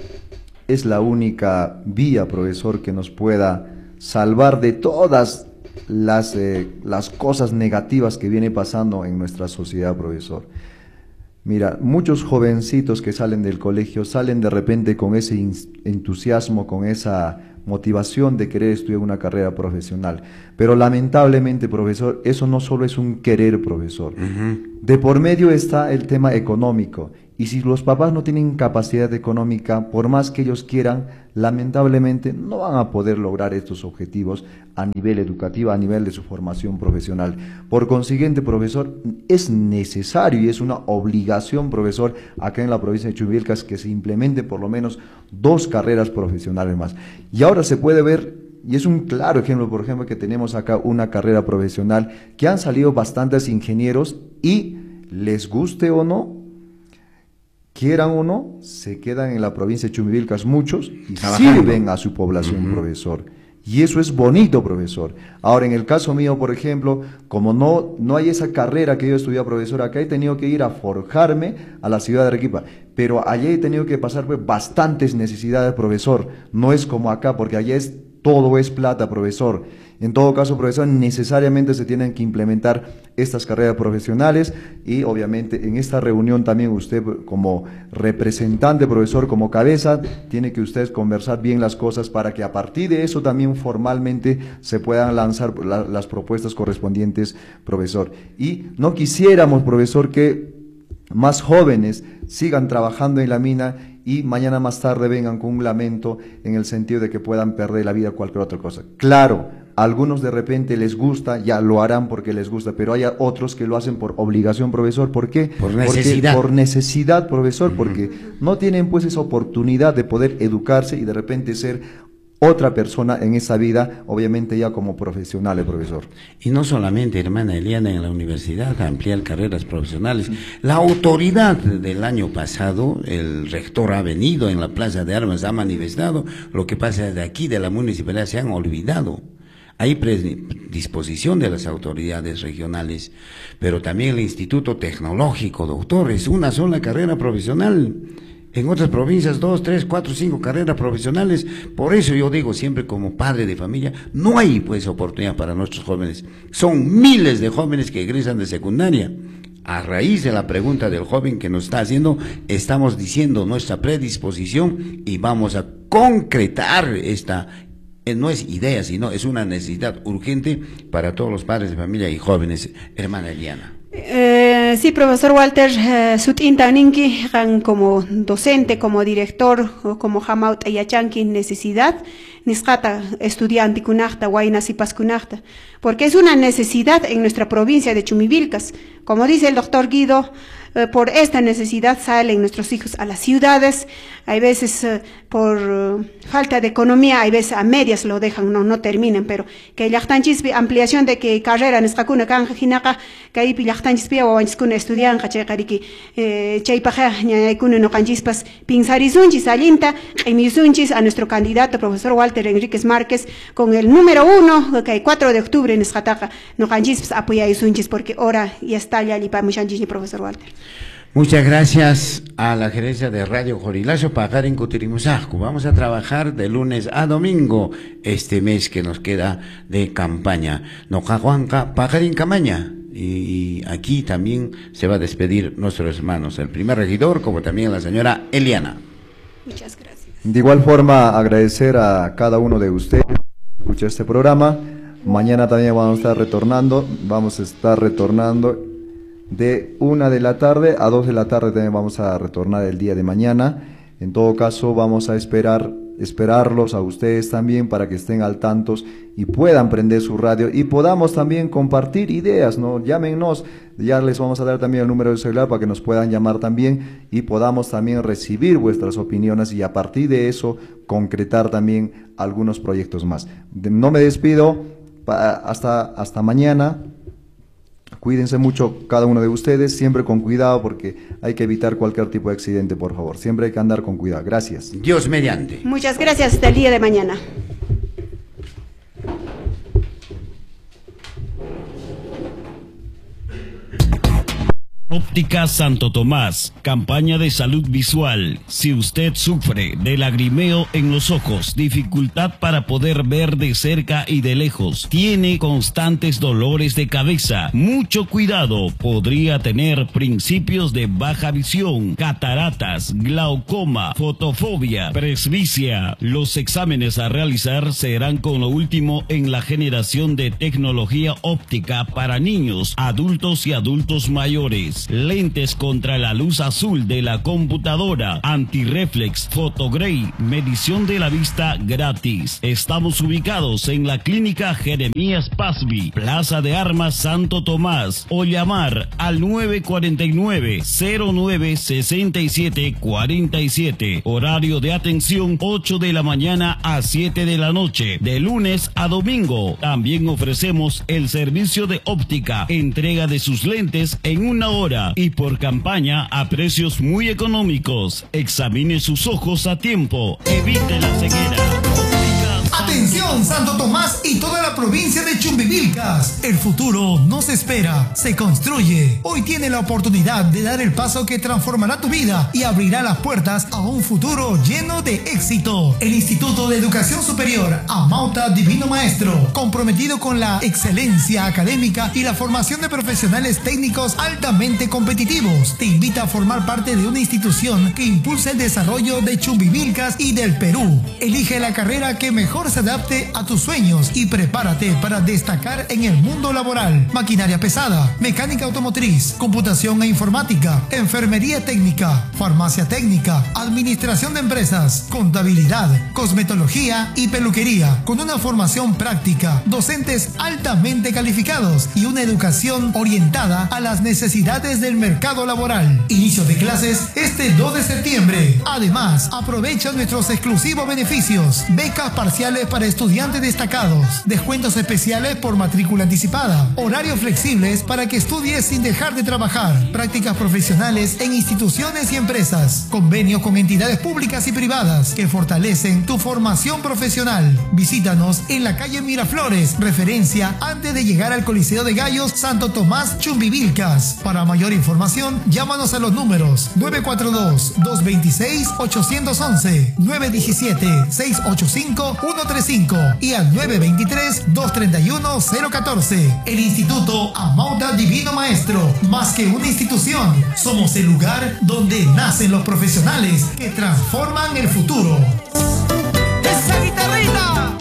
es la única vía, profesor, que nos pueda salvar de todas las, eh, las cosas negativas que viene pasando en nuestra sociedad, profesor. Mira, muchos jovencitos que salen del colegio salen de repente con ese entusiasmo, con esa motivación de querer estudiar una carrera profesional. Pero lamentablemente, profesor, eso no solo es un querer, profesor. Uh-huh. De por medio está el tema económico. Y si los papás no tienen capacidad económica, por más que ellos quieran, lamentablemente no van a poder lograr estos objetivos a nivel educativo, a nivel de su formación profesional. Por consiguiente, profesor, es necesario y es una obligación, profesor, acá en la provincia de Chumbivilcas, que se implemente por lo menos dos carreras profesionales más. Y ahora se puede ver, y es un claro ejemplo, por ejemplo, que tenemos acá una carrera profesional, que han salido bastantes ingenieros y, les guste o no, quieran o no, se quedan en la provincia de Chumbivilcas muchos y sirven a su población, uh-huh. profesor. Y eso es bonito, profesor. Ahora, en el caso mío, por ejemplo, como no, no hay esa carrera que yo estudié, profesor, acá he tenido que ir a forjarme a la ciudad de Arequipa. Pero allá he tenido que pasar pues, bastantes necesidades, profesor. No es como acá, porque allá es, todo es plata, profesor. En todo caso, profesor, necesariamente se tienen que implementar estas carreras profesionales y obviamente en esta reunión también usted como representante, profesor, como cabeza, tiene que ustedes conversar bien las cosas para que a partir de eso también formalmente se puedan lanzar la, las propuestas correspondientes, profesor. Y no quisiéramos, profesor, que más jóvenes sigan trabajando en la mina y mañana más tarde vengan con un lamento en el sentido de que puedan perder la vida o cualquier otra cosa. Claro, a algunos de repente les gusta, ya lo harán porque les gusta, pero hay otros que lo hacen por obligación, profesor. ¿Por qué? Por necesidad. Porque, por necesidad, profesor, uh-huh. porque no tienen pues esa oportunidad de poder educarse y de repente ser otra persona en esa vida, obviamente ya como profesionales, profesor. Y no solamente, hermana Eliana, en la universidad, ampliar carreras profesionales. La autoridad del año pasado, el rector ha venido en la Plaza de Armas, ha manifestado, lo que pasa de aquí, de la municipalidad, se han olvidado. Hay predisposición de las autoridades regionales, pero también el Instituto Tecnológico, doctor, es una sola carrera profesional. En otras provincias, dos, tres, cuatro, cinco carreras profesionales. Por eso yo digo siempre como padre de familia, no hay pues oportunidad para nuestros jóvenes. Son miles de jóvenes que egresan de secundaria. A raíz de la pregunta del joven que nos está haciendo, estamos diciendo nuestra predisposición y vamos a concretar esta, eh, no es idea, sino es una necesidad urgente para todos los padres de familia y jóvenes. Hermana Eliana. Eh, sí, profesor Walter, eh, Sutinta Ninki, como docente, como director, como Jamaut Ayachanki, necesidad, Niscata, estudiante kunachta, Guaynas y Pascunachta, porque es una necesidad en nuestra provincia de Chumbivilcas. Como dice el doctor Guido, eh, por esta necesidad salen nuestros hijos a las ciudades, hay veces eh, por uh, falta de economía, hay veces a medias lo dejan, no, no terminan, pero que yachtanchispi, ampliación de que carrera niscacuna canja jinaka, que ahí yachtanchispi o wanchiskuna estudian, chay kariki, chay paja, ñaykuna no canchispas, pinsarizunchis alinta, emisunchis a nuestro candidato, profesor Walter Enríquez Márquez, con el número uno, que hay cuatro de octubre en Escataca, no canchispas apoyaisunchis, porque ahora ya está ya lipa muchanchis, profesor Walter. Muchas gracias a la gerencia de Radio Jorilazo Pajarín Cutirimusajco. Vamos a trabajar de lunes a domingo este mes que nos queda de campaña. Nocahuanca Pajarín Camaña. Y aquí también se va a despedir nuestros hermanos, el primer regidor, como también la señora Eliana. Muchas gracias. De igual forma, agradecer a cada uno de ustedes que escucha este programa. Mañana también vamos a estar retornando, vamos a estar retornando de una de la tarde a dos de la tarde también vamos a retornar el día de mañana. En todo caso, vamos a esperar, esperarlos a ustedes también para que estén al tanto y puedan prender su radio y podamos también compartir ideas, ¿no? Llámenos, ya les vamos a dar también el número de celular para que nos puedan llamar también y podamos también recibir vuestras opiniones y a partir de eso concretar también algunos proyectos más. No me despido, hasta, hasta mañana. Cuídense mucho cada uno de ustedes, siempre con cuidado porque hay que evitar cualquier tipo de accidente, por favor. Siempre hay que andar con cuidado. Gracias. Dios mediante. Muchas gracias. Hasta el día de mañana. Óptica Santo Tomás, campaña de salud visual. Si usted sufre de lagrimeo en los ojos, dificultad para poder ver de cerca y de lejos, tiene constantes dolores de cabeza, mucho cuidado, podría tener principios de baja visión, cataratas, glaucoma, fotofobia, presbicia. Los exámenes a realizar serán con lo último en la generación de tecnología óptica para niños, adultos y adultos mayores. Lentes contra la luz azul de la computadora, antirreflex, fotogray, medición de la vista gratis. Estamos ubicados en la clínica Jeremías Pasby, Plaza de Armas Santo Tomás, o llamar al nueve cuatro nueve, cero nueve, seis siete cuatro siete. Horario de atención ocho de la mañana a siete de la noche, de lunes a domingo. También ofrecemos el servicio de óptica, entrega de sus lentes en una hora y por campaña a precios muy económicos. Examine sus ojos a tiempo, evite la ceguera. Atención Santo Tomás y toda la provincia de Chumbivilcas. El futuro no se espera, se construye. Hoy tiene la oportunidad de dar el paso que transformará tu vida y abrirá las puertas a un futuro lleno de éxito. El Instituto de Educación Superior Amauta Divino Maestro, comprometido con la excelencia académica y la formación de profesionales técnicos altamente competitivos, te invita a formar parte de una institución que impulse el desarrollo de Chumbivilcas y del Perú. Elige la carrera que mejor se adapte a tus sueños y prepárate para destacar en el mundo laboral. Maquinaria pesada, mecánica automotriz, computación e informática, enfermería técnica, farmacia técnica, administración de empresas, contabilidad, cosmetología y peluquería, con una formación práctica, docentes altamente calificados y una educación orientada a las necesidades del mercado laboral. Inicio de clases este dos de septiembre. Además, aprovecha nuestros exclusivos beneficios, becas parciales para estudiantes destacados, descuentos especiales por matrícula anticipada, horarios flexibles para que estudies sin dejar de trabajar, prácticas profesionales en instituciones y empresas, convenios con entidades públicas y privadas que fortalecen tu formación profesional. Visítanos en la calle Miraflores, referencia antes de llegar al Coliseo de Gallos Santo Tomás Chumbivilcas. Para mayor información, llámanos a los números nueve cuatro dos, dos dos seis, ocho uno uno, nueve uno siete, seis ocho cinco, uno tres cinco y al nueve dos tres, dos tres uno, cero uno cuatro. El Instituto Amauta Divino Maestro, más que una institución, somos el lugar donde nacen los profesionales que transforman el futuro. ¡Esa guitarrita!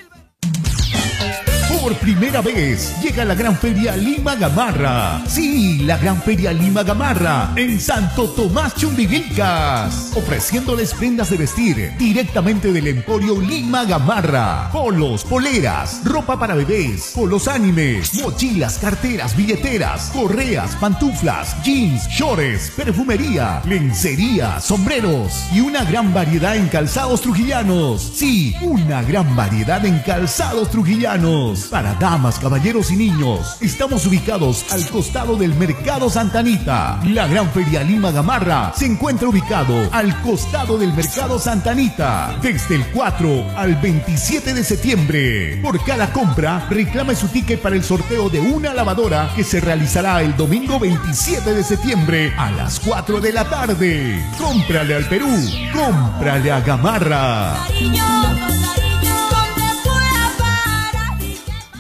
Por primera vez llega la Gran Feria Lima Gamarra. Sí, la Gran Feria Lima Gamarra en Santo Tomás Chumbivilcas, ofreciéndoles prendas de vestir directamente del Emporio Lima Gamarra. Polos, poleras, ropa para bebés, polos animes, mochilas, carteras, billeteras, correas, pantuflas, jeans, shorts, perfumería, lencería, sombreros y una gran variedad en calzados trujillanos. Sí, una gran variedad en calzados trujillanos. Para damas, caballeros y niños, estamos ubicados al costado del Mercado Santa Anita. La Gran Feria Lima Gamarra se encuentra ubicado al costado del Mercado Santa Anita, desde el cuatro al veintisiete de septiembre. Por cada compra, reclame su ticket para el sorteo de una lavadora que se realizará el domingo veintisiete de septiembre a las cuatro de la tarde. Cómprale al Perú, cómprale a Gamarra.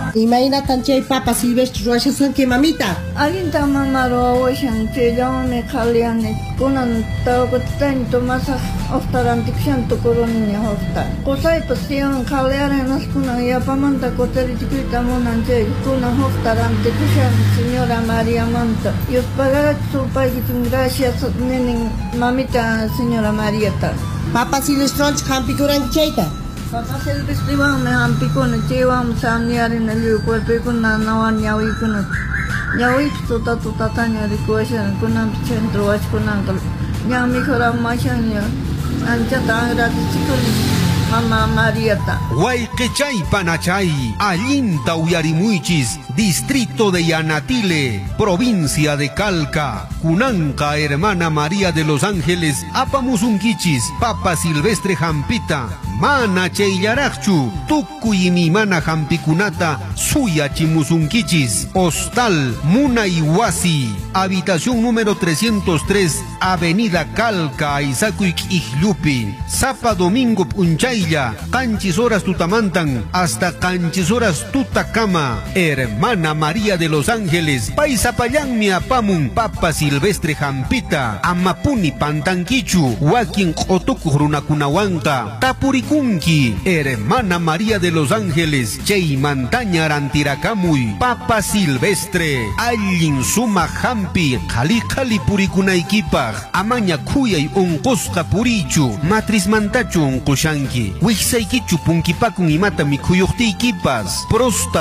Imayna tanchay papa silvestre ruashasan que mamita. Alinta mamaro wishan chillawmi khaliani kunan tawkutain tomasa oftarantikshan tukuruni hofta. Kusay pasiyan khaliaran naskunan yapamanta kotari chiquita monan chay kunan hoftarantikshan señora María Manta. Yos pagarat sulpaikitin gracias nenin mamita señora Marieta. Papa silvestre hampikuran chayta. Papa silvestre me hampikuna chiwam samniarin aliu cuerpikuna nawan yawikuna. Yawik tuta tuta tanya rikuashan kunam centro wachkunankal. Yami khora mashanya anchata agrati chikuli. Mama Marieta. Huayquechay Panachay, Allinta Uyarimuichis, Distrito de Yanatile, Provincia de Calca, Cunanca, Hermana María de los Ángeles, Apamusunquichis, Papa Silvestre Jampita, Mana Cheillarachu, Tucuy mi mana Jampicunata, Suya Chimusunquichis, Hostal, Muna Iwasi, habitación número trescientos tres, Avenida Calca, Isacuic Ijlupi, Zapa Domingo Punchay, Canchis horas Tutamantan hasta Canchis horas Tutacama, Hermana María de los Ángeles, Paisapayán mi apamun, Papa Silvestre Jampita, Amapuni Pantanquichu, Joaquín Otoku Runakunahuanca, Tapurikunki, Hermana María de los Ángeles, Chey Mantaña Rantiracamuy, Papa Silvestre, Allin Suma Jampi, Jali Jali Purikunaikipa, Amaña Kuyay Uncosca Purichu, Matris Mantachu Uncoshanki. Wixsaykichu punkipakun imata mikhuyuqtiykipas prosta